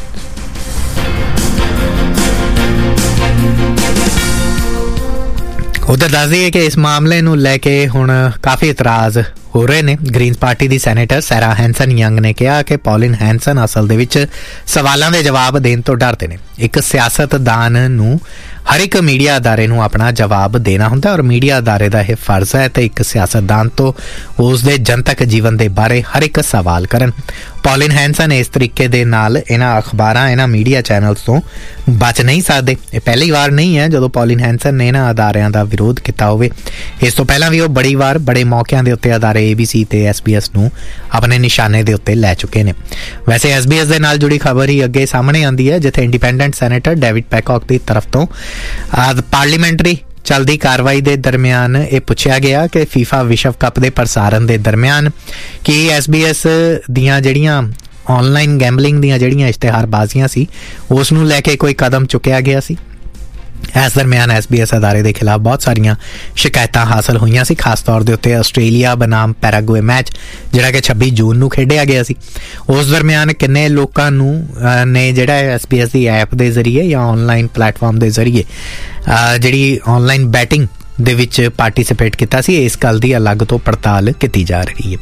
ਉਧਰ ਦੱਸ ਦਈਏ ਕਿ ਇਸ ਮਾਮਲੇ ਨੂੰ ਲੈ ਕੇ ਹੁਣ ਕਾਫੀ ਇਤਰਾਜ਼ ਹੋ ਰਹੇ ਨੇ। ਗ੍ਰੀਨਸ ਪਾਰਟੀ ਦੀ ਸੈਨੇਟਰ ਸੈਰਾ ਹੈਂਸਨ ਯੰਗ ਨੇ ਕਿਹਾ ਕਿ ਪੌਲਿਨ ਹੈਂਸਨ ਅਸਲ ਦੇ ਵਿੱਚ ਸਵਾਲਾਂ ਦੇ ਜਵਾਬ ਦੇਣ ਤੋਂ ਡਰਦੇ ਨੇ। ਇੱਕ ਸਿਆਸਤਦਾਨ ਨੂੰ ਹਰ ਇੱਕ ਮੀਡੀਆ ਅਦਾਰੇ ਨੂੰ ਆਪਣਾ ਜਵਾਬ ਦੇਣਾ ਹੁੰਦਾ ਔਰ ਮੀਡੀਆ ਅਦਾਰੇ ਦਾ ਇਹ ਫਰਜ਼ ਹੈ ਤੇ ਇੱਕ ਸਿਆਸਤਦਾਨ ਤੋਂ ਉਸ ਦੇ ਜਨਤਕ ਜੀਵਨ ਦੇ ਬਾਰੇ ਹਰ ਇੱਕ ਸਵਾਲ ਕਰਨ। ਪੌਲਿਨ ਹੈਂਸਨ ਇਸ ਤਰੀਕੇ ਦੇ ਨਾਲ ਇਹਨਾਂ ਅਖਬਾਰਾਂ ਇਹਨਾਂ ਮੀਡੀਆ ਚੈਨਲਸ ਤੋਂ ਬਚ ਨਹੀਂ ਸਕਦੇ। ਇਹ ਪਹਿਲੀ ਵਾਰ ਨਹੀਂ ਹੈ ਜਦੋਂ ਪੌਲਿਨ ਹੈਂਸਨ ਨੇ ਇਹਨਾਂ ਅਦਾਰਿਆਂ ਦਾ ਵਿਰੋਧ ਕੀਤਾ ਹੋਵੇ। ਇਸ ਤੋਂ ਪਹਿਲਾਂ ਵੀ ਉਹ ਬੜੀ ਵਾਰ ਬੜੇ ਮੌਕਿਆਂ ਦੇ ਉੱਤੇ ਅਦਾਰੇ ABC ਤੇ SBS ਨੂੰ ਆਪਣੇ ਨਿਸ਼ਾਨੇ ਦੇ ਉੱਤੇ ਲੈ ਚੁੱਕੇ ਨੇ। ਵੈਸੇ SBS ਦੇ ਨਾਲ ਜੁੜੀ ਖਬਰ ਹੀ ਅੱਗੇ ਸਾਹਮਣੇ ਆਉਂਦੀ ਹੈ ਜਿੱਥੇ ਇੰਡੀਪੈਂਡੈਂਟ ਸੈਨੇਟਰ ਡੇਵਿਡ ਪੈਕੌਕ ਦੀ ਤਰਫ ਤੋਂ ਪਾਰਲੀਮੈਂਟਰੀ ਚੱਲਦੀ ਕਾਰਵਾਈ ਦੇ ਦਰਮਿਆਨ ਇਹ ਪੁੱਛਿਆ ਗਿਆ ਕਿ FIFA ਵਿਸ਼ਵ ਕੱਪ ਦੇ ਪ੍ਰਸਾਰਣ ਦੇ ਦਰਮਿਆਨ ਕੀ SBS ਦੀਆਂ ਜਿਹੜੀਆਂ ਆਨਲਾਈਨ ਗੈਂਬਲਿੰਗ ਦੀਆਂ ਜਿਹੜੀਆਂ ਇਸ਼ਤਿਹਾਰਬਾਜ਼ੀਆਂ ਸੀ ਉਸ ਨੂੰ ਲੈ ਕੇ ਕੋਈ ਕਦਮ ਚੁੱਕਿਆ ਗਿਆ ਸੀ। ਇਸ ਦਰਮਿਆਨ SBS ਅਦਾਰੇ ਦੇ ਖਿਲਾਫ ਬਹੁਤ ਸਾਰੀਆਂ ਸ਼ਿਕਾਇਤਾਂ ਹਾਸਲ ਹੋਈਆਂ ਸੀ, ਖਾਸ ਤੌਰ ਦੇ ਉੱਤੇ ਆਸਟ੍ਰੇਲੀਆ ਬਨਾਮ ਪੈਰਾਗੁਏ ਮੈਚ ਜਿਹੜਾ ਕਿ 26 ਜੂਨ ਨੂੰ ਖੇਡਿਆ ਗਿਆ ਸੀ। ਉਸ ਦਰਮਿਆਨ ਕਿੰਨੇ ਲੋਕਾਂ ਨੂੰ ਨੇ ਜਿਹੜਾ SBS ਦੀ ਐਪ ਦੇ ਜ਼ਰੀਏ ਜਾਂ ਆਨਲਾਈਨ ਪਲੇਟਫਾਰਮ ਦੇ ਜ਼ਰੀਏ ਜਿਹੜੀ ਆਨਲਾਈਨ ਬੈਟਿੰਗ ਦੇ ਵਿੱਚ ਪਾਰਟਿਸਿਪੇਟ ਕੀਤਾ ਸੀ, ਇਸ ਗੱਲ ਦੀ ਅਲੱਗ ਤੋਂ ਪੜਤਾਲ ਕੀਤੀ ਜਾ ਰਹੀ ਹੈ।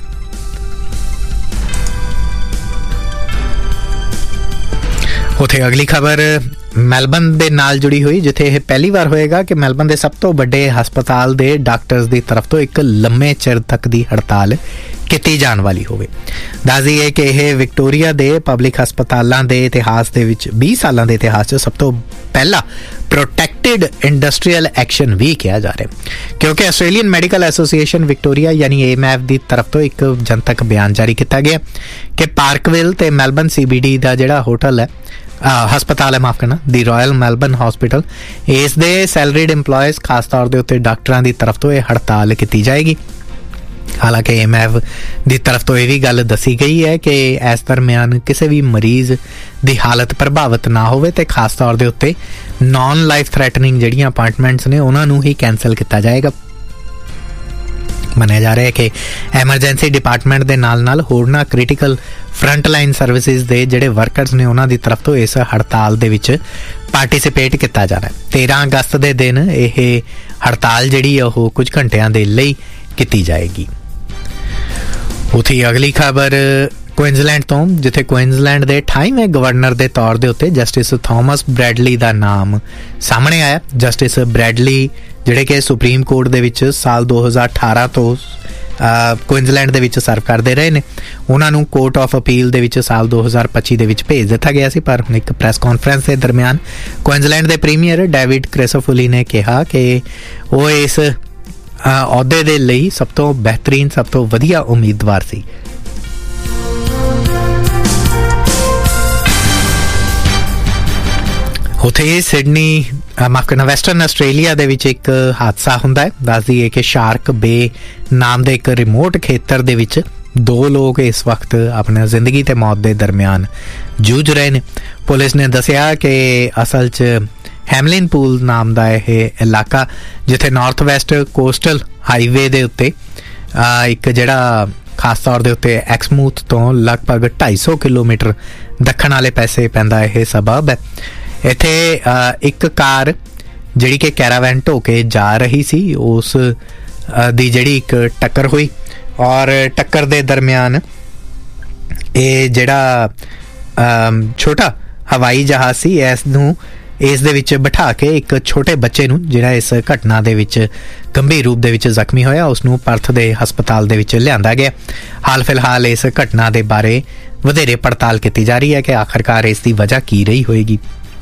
ਉੱਥੇ ਅਗਲੀ ਖਬਰ ਮੈਲਬਨ ਦੇ ਨਾਲ ਜੁੜੀ ਹੋਈ, ਜਿੱਥੇ ਇਹ ਪਹਿਲੀ ਵਾਰ ਹੋਏਗਾ ਕਿ ਮੈਲਬਨ ਦੇ ਸਭ ਤੋਂ ਵੱਡੇ ਹਸਪਤਾਲ ਦੇ ਡਾਕਟਰਸ ਦੀ ਤਰਫ ਤੋਂ ਇੱਕ ਲੰਮੇ ਚਿਰ ਤੱਕ ਦੀ ਹੜਤਾਲ ਕੀਤੀ ਜਾਣ ਵਾਲੀ ਹੋਵੇ। ਦੱਸ ਦਈਏ ਕਿ ਇਹ ਵਿਕਟੋਰੀਆ ਦੇ ਪਬਲਿਕ ਹਸਪਤਾਲਾਂ ਦੇ ਇਤਿਹਾਸ ਦੇ ਵਿੱਚ 20 ਸਾਲਾਂ ਦੇ ਇਤਿਹਾਸ 'ਚ ਸਭ ਤੋਂ ਪਹਿਲਾ ਪ੍ਰੋਟੈਕਟਿਡ ਇੰਡਸਟਰੀਅਲ ਐਕਸ਼ਨ ਵੀ ਕਿਹਾ ਜਾ ਰਿਹਾ, ਕਿਉਂਕਿ ਆਸਟ੍ਰੇਲੀਅਨ ਮੈਡੀਕਲ ਐਸੋਸੀਏਸ਼ਨ ਵਿਕਟੋਰੀਆ ਯਾਨੀ AMAF ਦੀ ਤਰਫ ਤੋਂ ਇੱਕ ਜਨਤਕ ਬਿਆਨ ਜਾਰੀ ਕੀਤਾ ਗਿਆ ਕਿ ਪਾਰਕਵਿਲ ਤੇ ਮੈਲਬਨ CBD ਦਾ ਜਿਹੜਾ ਹੋਟਲ ਹੈ ਹਸਪਤਾਲ ਹੈ, ਮਾਫ ਕਰਨਾ, ਦੀ ਰਾਇਲ ਮੈਲਬਨ ਹਸਪੀਟਲ, ਇਸ ਦੇ ਸੈਲਰੀਡ EMPLOYEES ਖਾਸ ਤੌਰ ਦੇ ਉੱਤੇ ਡਾਕਟਰਾਂ ਦੀ ਤਰਫ ਤੋਂ ਇਹ ਹੜਤਾਲ ਕੀਤੀ ਜਾਏਗੀ। ਹਾਲਾਂਕਿ IMF ਦੀ ਤਰਫ ਤੋਂ ਇਹ ਵੀ ਗੱਲ ਦੱਸੀ ਗਈ ਹੈ ਕਿ ਇਸ ਦਰਮਿਆਨ ਕਿਸੇ ਵੀ ਮਰੀਜ਼ ਦੀ ਹਾਲਤ ਪ੍ਰਭਾਵਿਤ ਨਾ ਹੋਵੇ ਤੇ ਖਾਸ ਤੌਰ ਦੇ ਉੱਤੇ ਨਾਨ ਲਾਈਫ ਥ੍ਰੈਟਨਿੰਗ ਜਿਹੜੀਆਂ ਅਪਾਇੰਟਮੈਂਟਸ ਨੇ ਉਹਨਾਂ ਨੂੰ ਹੀ ਕੈਂਸਲ ਕੀਤਾ ਜਾਏਗਾ। ਮੰਨਿਆ ਜਾ ਰਿਹਾ ਹੈ ਕਿ ਐਮਰਜੈਂਸੀ ਡਿਪਾਰਟਮੈਂਟ ਦੇ ਨਾਲ ਹੋਰਨਾਂ ਕ੍ਰਿਟੀਕਲ ਫਰੰਟਲਾਈਨ ਸਰਵਿਸਿਜ਼ ਦੇ ਜਿਹੜੇ ਵਰਕਰਸ ਨੇ ਉਹਨਾਂ ਦੀ ਤਰਫ ਤੋਂ ਇਸ ਹੜਤਾਲ ਦੇ ਵਿੱਚ ਪਾਰਟੀਸਿਪੇਟ ਕੀਤਾ ਜਾਣਾ ਹੈ। 13 ਅਗਸਤ ਦੇ ਦਿਨ ਇਹ ਹੜਤਾਲ ਜਿਹੜੀ ਆ ਉਹ ਕੁਝ ਘੰਟਿਆਂ ਦੇ ਲਈ ਕੀਤੀ ਜਾਏਗੀ। ਉੱਥੇ ਅਗਲੀ ਖਬਰ ਕੁਇਨਜ਼ਲੈਂਡ ਤੋਂ, ਜਿੱਥੇ ਕੁਇਨਜ਼ਲੈਂਡ ਦੇ 28ਵੇਂ ਗਵਰਨਰ ਦੇ ਤੌਰ ਦੇ ਉੱਤੇ ਜਸਟਿਸ ਥਾਮਸ ਬ੍ਰੈਡਲੀ ਦਾ ਨਾਮ ਸਾਹਮਣੇ ਆਇਆ। ਜਸਟਿਸ ਬ੍ਰੈਡਲੀ ਜਿਹੜੇ ਕਿ ਸੁਪਰੀਮ ਕੋਰਟ ਦੇ ਵਿੱਚ ਸਾਲ 2018 ਤੋਂ ਕੁਇਨਜ਼ਲੈਂਡ ਦੇ ਵਿੱਚ ਸਰਵ ਕਰਦੇ ਰਹੇ ਨੇ, ਉਹਨਾਂ ਨੂੰ ਕੋਰਟ ਆਫ ਅਪੀਲ ਦੇ ਵਿੱਚ ਸਾਲ 2025 ਦੇ ਵਿੱਚ ਭੇਜ ਦਿੱਤਾ ਗਿਆ ਸੀ। ਪਰ ਹੁਣ ਇੱਕ ਪ੍ਰੈਸ ਕਾਨਫਰੰਸ ਦੇ ਦਰਮਿਆਨ ਕੁਇਨਜ਼ਲੈਂਡ ਦੇ ਪ੍ਰੀਮੀਅਰ ਡੇਵਿਡ ਕ੍ਰਿਸੋਫੋਲੀ ਨੇ ਕਿਹਾ ਕਿ ਉਹ ਇਸ ਅਹੁਦੇ ਦੇ ਲਈ ਸਭ ਤੋਂ ਬਿਹਤਰੀਨ, ਸਭ ਤੋਂ ਵਧੀਆ ਉਮੀਦਵਾਰ ਸੀ। ਉੱਥੇ ਸਿਡਨੀ ਵੈਸਟਰਨ ਆਸਟ੍ਰੇਲੀਆ ਦੇ ਵਿੱਚ ਇੱਕ ਹਾਦਸਾ ਹੁੰਦਾ ਹੈ। ਦੱਸ ਦਈਏ ਕਿ ਸ਼ਾਰਕ ਬੇ ਨਾਮ ਦੇ ਇੱਕ ਰਿਮੋਟ ਖੇਤਰ ਦੇ ਵਿੱਚ 2 ਲੋਕ ਇਸ ਵਕਤ ਆਪਣੀ ਜ਼ਿੰਦਗੀ ਤੇ ਮੌਤ ਦੇ ਦਰਮਿਆਨ ਜੂਝ ਰਹੇ ਨੇ। ਪੁਲਿਸ ਨੇ ਦੱਸਿਆ ਕਿ ਅਸਲ 'ਚ ਹੈਮਲਿਨ ਪੂਲ ਨਾਮ ਦਾ ਇਹ ਇਲਾਕਾ, ਜਿੱਥੇ ਨਾਰਥ ਵੈਸਟ ਕੋਸਟਲ ਹਾਈਵੇ ਦੇ ਉੱਤੇ ਇੱਕ ਜਿਹੜਾ ਖਾਸ ਤੌਰ ਦੇ ਉੱਤੇ ਐਕਸਮੂਥ ਤੋਂ ਲਗਭਗ 250 ਕਿਲੋਮੀਟਰ ਦੱਖਣ ਵਾਲੇ ਪਾਸੇ ਪੈਂਦਾ ਇਹ ਸਬਬ ਹੈ। ਇੱਥੇ ਇੱਕ ਕਾਰ ਜਿਹੜੀ ਕਿ ਕੈਰਾਵੈਨ ਢੋ ਕੇ ਜਾ ਰਹੀ ਸੀ, ਉਸ ਦੀ ਜਿਹੜੀ ਇੱਕ ਟੱਕਰ ਹੋਈ ਔਰ ਟੱਕਰ ਦੇ ਦਰਮਿਆਨ ਇਹ ਜਿਹੜਾ ਛੋਟਾ ਹਵਾਈ ਜਹਾਜ਼ ਸੀ ਇਸ ਦੇ ਵਿੱਚ ਬਿਠਾ ਕੇ ਇੱਕ ਛੋਟੇ ਬੱਚੇ ਨੂੰ, ਜਿਹੜਾ ਇਸ ਘਟਨਾ ਦੇ ਵਿੱਚ ਗੰਭੀਰ ਰੂਪ ਦੇ ਵਿੱਚ ਜ਼ਖਮੀ ਹੋਇਆ, ਉਸ ਨੂੰ ਪਰਥ ਦੇ ਹਸਪਤਾਲ ਦੇ ਵਿੱਚ ਲਿਆਂਦਾ ਗਿਆ। ਹਾਲ ਫਿਲਹਾਲ ਇਸ ਘਟਨਾ ਦੇ ਬਾਰੇ ਵਧੇਰੇ ਪੜਤਾਲ ਕੀਤੀ ਜਾ ਰਹੀ ਹੈ ਕਿ ਆਖਰਕਾਰ ਇਸ ਦੀ ਵਜ੍ਹਾ ਕੀ ਰਹੀ ਹੋਏਗੀ।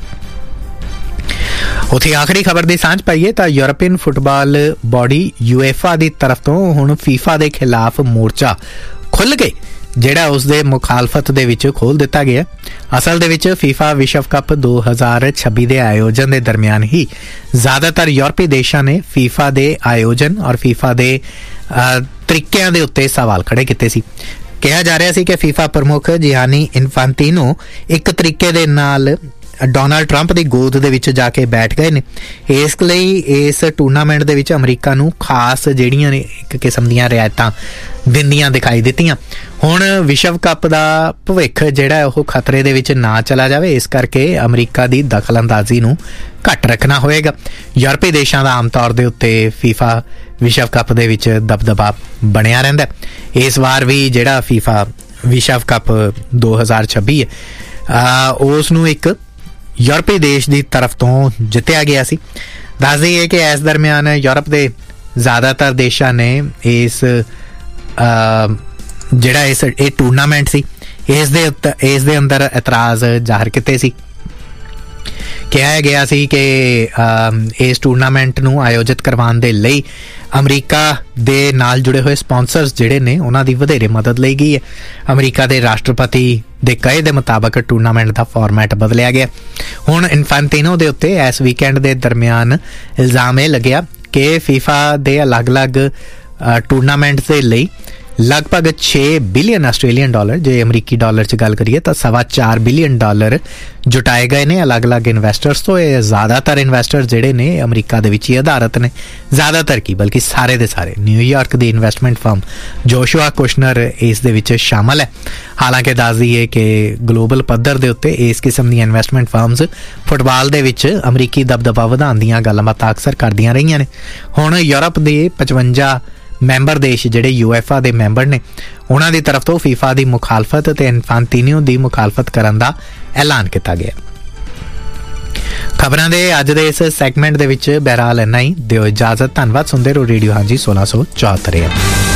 ਉੱਥੇ ਆਖਰੀ ਖਬਰ ਦੀ ਸਾਂਝ ਪਾਈਏ ਤਾਂ ਯੂਰਪੀਅਨ ਫੁੱਟਬਾਲ ਬੋਡੀ UEFA ਦੀ ਤਰਫ ਤੋਂ ਹੁਣ FIFA ਦੇ ਖਿਲਾਫ ਮੋਰਚਾ ਖੁੱਲ੍ਹ ਕੇ ਜਿਹੜਾ ਉਸ ਦੇ ਮੁਖਾਲਫਤ ਦੇ ਵਿੱਚ ਖੋਲ੍ਹ ਦਿੱਤਾ ਗਿਆ। ਅਸਲ ਦੇ ਵਿੱਚ FIFA ਵਿਸ਼ਵ ਕੱਪ 2026 ਦੇ ਆਯੋਜਨ ਦੇ ਦਰਮਿਆਨ ਹੀ ਜ਼ਿਆਦਾਤਰ ਯੂਰਪੀ ਦੇਸ਼ਾਂ ਨੇ FIFA ਦੇ ਆਯੋਜਨ ਔਰ FIFA ਦੇ ਤਰੀਕਿਆਂ ਦੇ ਉੱਤੇ ਸਵਾਲ ਖੜੇ ਕੀਤੇ ਸੀ। ਕਿਹਾ ਜਾ ਰਿਹਾ ਸੀ ਕਿ FIFA ਪ੍ਰਮੁੱਖ ਜਿਆਨੀ ਇਨਫਾਂਟੀਨੋ ਇੱਕ ਤਰੀਕੇ ਦੇ ਨਾਲ ਡੋਨਾਲਡ ਟਰੰਪ ਦੀ ਗੋਦ ਦੇ ਵਿੱਚ ਜਾ ਕੇ ਬੈਠ ਗਏ ਨੇ। ਇਸ ਲਈ ਇਸ ਟੂਰਨਾਮੈਂਟ ਦੇ ਵਿੱਚ ਅਮਰੀਕਾ ਨੂੰ ਖਾਸ ਜਿਹੜੀਆਂ ਨੇ ਇੱਕ ਕਿਸਮ ਦੀਆਂ ਰਿਆਇਤਾਂ ਦਿੰਦੀਆਂ ਦਿਖਾਈ ਦਿੱਤੀਆਂ। ਹੁਣ ਵਿਸ਼ਵ ਕੱਪ ਦਾ ਭਵਿੱਖ ਜਿਹੜਾ ਉਹ ਖਤਰੇ ਦੇ ਵਿੱਚ ਨਾ ਚਲਾ ਜਾਵੇ, ਇਸ ਕਰਕੇ ਅਮਰੀਕਾ ਦੀ ਦਖਲਅੰਦਾਜ਼ੀ ਨੂੰ ਘੱਟ ਰੱਖਣਾ ਹੋਏਗਾ। ਯੂਰਪੀ ਦੇਸ਼ਾਂ ਦਾ ਆਮ ਤੌਰ ਦੇ ਉੱਤੇ FIFA ਵਿਸ਼ਵ ਕੱਪ ਦੇ ਵਿੱਚ ਦਬਦਬਾ ਬਣਿਆ ਰਹਿੰਦਾ। ਇਸ ਵਾਰ ਵੀ ਜਿਹੜਾ FIFA ਵਿਸ਼ਵ ਕੱਪ 2026 ਹੈ ਉਸ ਨੂੰ ਇੱਕ ਯੂਰਪੀ ਦੇਸ਼ ਦੀ ਤਰਫ ਤੋਂ ਜਿੱਤਿਆ ਗਿਆ ਸੀ। ਦੱਸ ਦਈਏ ਕਿ ਇਸ ਦਰਮਿਆਨ ਯੂਰਪ ਦੇ ਜ਼ਿਆਦਾਤਰ ਦੇਸ਼ਾਂ ਨੇ ਇਸ ਜਿਹੜਾ ਇਹ ਟੂਰਨਾਮੈਂਟ ਸੀ ਇਸ ਦੇ ਅੰਦਰ ਇਤਰਾਜ਼ ਜ਼ਾਹਰ ਕੀਤੇ ਸੀ। ਕਿਹਾ ਗਿਆ ਸੀ ਕਿ ਇਸ ਟੂਰਨਾਮੈਂਟ ਨੂੰ ਆਯੋਜਿਤ ਕਰਵਾਉਣ ਦੇ ਲਈ ਅਮਰੀਕਾ ਦੇ ਨਾਲ ਜੁੜੇ ਹੋਏ ਸਪਾਂਸਰਸ ਜਿਹੜੇ ਨੇ ਉਹਨਾਂ ਦੀ ਵਧੇਰੇ ਮਦਦ ਲਈ ਗਈ ਹੈ। ਅਮਰੀਕਾ ਦੇ ਰਾਸ਼ਟਰਪਤੀ ਦੇ ਕਹੇ ਦੇ ਮੁਤਾਬਕ ਟੂਰਨਾਮੈਂਟ ਦਾ ਫਾਰਮੈਟ ਬਦਲਿਆ ਗਿਆ। ਹੁਣ ਇਨਫੈਂਟਿਨੋ ਦੇ ਉੱਤੇ ਇਸ ਵੀਕਐਂਡ ਦੇ ਦਰਮਿਆਨ ਇਲਜ਼ਾਮ ਇਹ ਲੱਗਿਆ ਕਿ FIFA ਦੇ ਅਲੱਗ-ਅਲੱਗ ਟੂਰਨਾਮੈਂਟ ਦੇ ਲਈ ਲਗਭਗ 6 ਬਿਲੀਅਨ ਆਸਟ੍ਰੇਲੀਅਨ ਡਾਲਰ, ਜੇ ਅਮਰੀਕੀ ਡਾਲਰ 'ਚ ਗੱਲ ਕਰੀਏ ਤਾਂ $4.25 ਬਿਲੀਅਨ ਜੁਟਾਏ ਗਏ ਨੇ ਅਲੱਗ-ਅਲੱਗ ਇਨਵੈਸਟਰਸ ਤੋਂ। ਇਹ ਜ਼ਿਆਦਾਤਰ ਇਨਵੈਸਟਰ ਜਿਹੜੇ ਨੇ ਅਮਰੀਕਾ ਦੇ ਵਿੱਚ ਹੀ ਆਧਾਰਿਤ ਨੇ, ਜ਼ਿਆਦਾਤਰ ਕੀ ਬਲਕਿ ਸਾਰੇ ਦੇ ਸਾਰੇ। ਨਿਊਯਾਰਕ ਦੀ ਇਨਵੈਸਟਮੈਂਟ ਫਰਮ ਜੋਸ਼ੂਆ ਕੁਸ਼ਨਰ ਇਸ ਦੇ ਵਿੱਚ ਸ਼ਾਮਲ ਹੈ। ਹਾਲਾਂਕਿ ਦੱਸ ਦਈਏ ਕਿ ਗਲੋਬਲ ਪੱਧਰ ਦੇ ਉੱਤੇ ਇਸ ਕਿਸਮ ਦੀਆਂ ਇਨਵੈਸਟਮੈਂਟ ਫਰਮਸ ਫੁੱਟਬਾਲ ਦੇ ਵਿੱਚ ਅਮਰੀਕੀ ਦਬਦਬਾ ਵਧਾਉਣ ਦੀਆਂ ਗੱਲਾਂ-ਬਾਤਾਂ ਅਕਸਰ ਕਰਦੀਆਂ ਰਹੀਆਂ ਨੇ। ਹੁਣ ਯੂਰਪ ਦੇ 55 ਮੈਂਬਰ ਦੇਸ਼ ਜਿਹੜੇ UEFA ਦੇ ਮੈਂਬਰ ਨੇ ਉਹਨਾਂ ਦੀ ਤਰਫ ਤੋਂ FIFA ਦੀ ਮੁਖਾਲਫਤ ਅਤੇ ਇਨਫੈਂਟਿਨੋ ਦੀ ਮੁਖਾਲਫਤ ਕਰਨ ਦਾ ਐਲਾਨ ਕੀਤਾ ਗਿਆ। ਖਬਰਾਂ ਦੇ ਅੱਜ ਦੇ ਇਸ ਸੈਗਮੈਂਟ ਦੇ ਵਿੱਚ ਬਹਿਰਹਾਲ ਇੰਨਾ ਹੀ। ਦਿਓ ਇਜਾਜ਼ਤ। ਧੰਨਵਾਦ। ਸੁਣਦੇ ਰਹੋ ਰੇਡੀਓ ਹਾਂਜੀ 1674।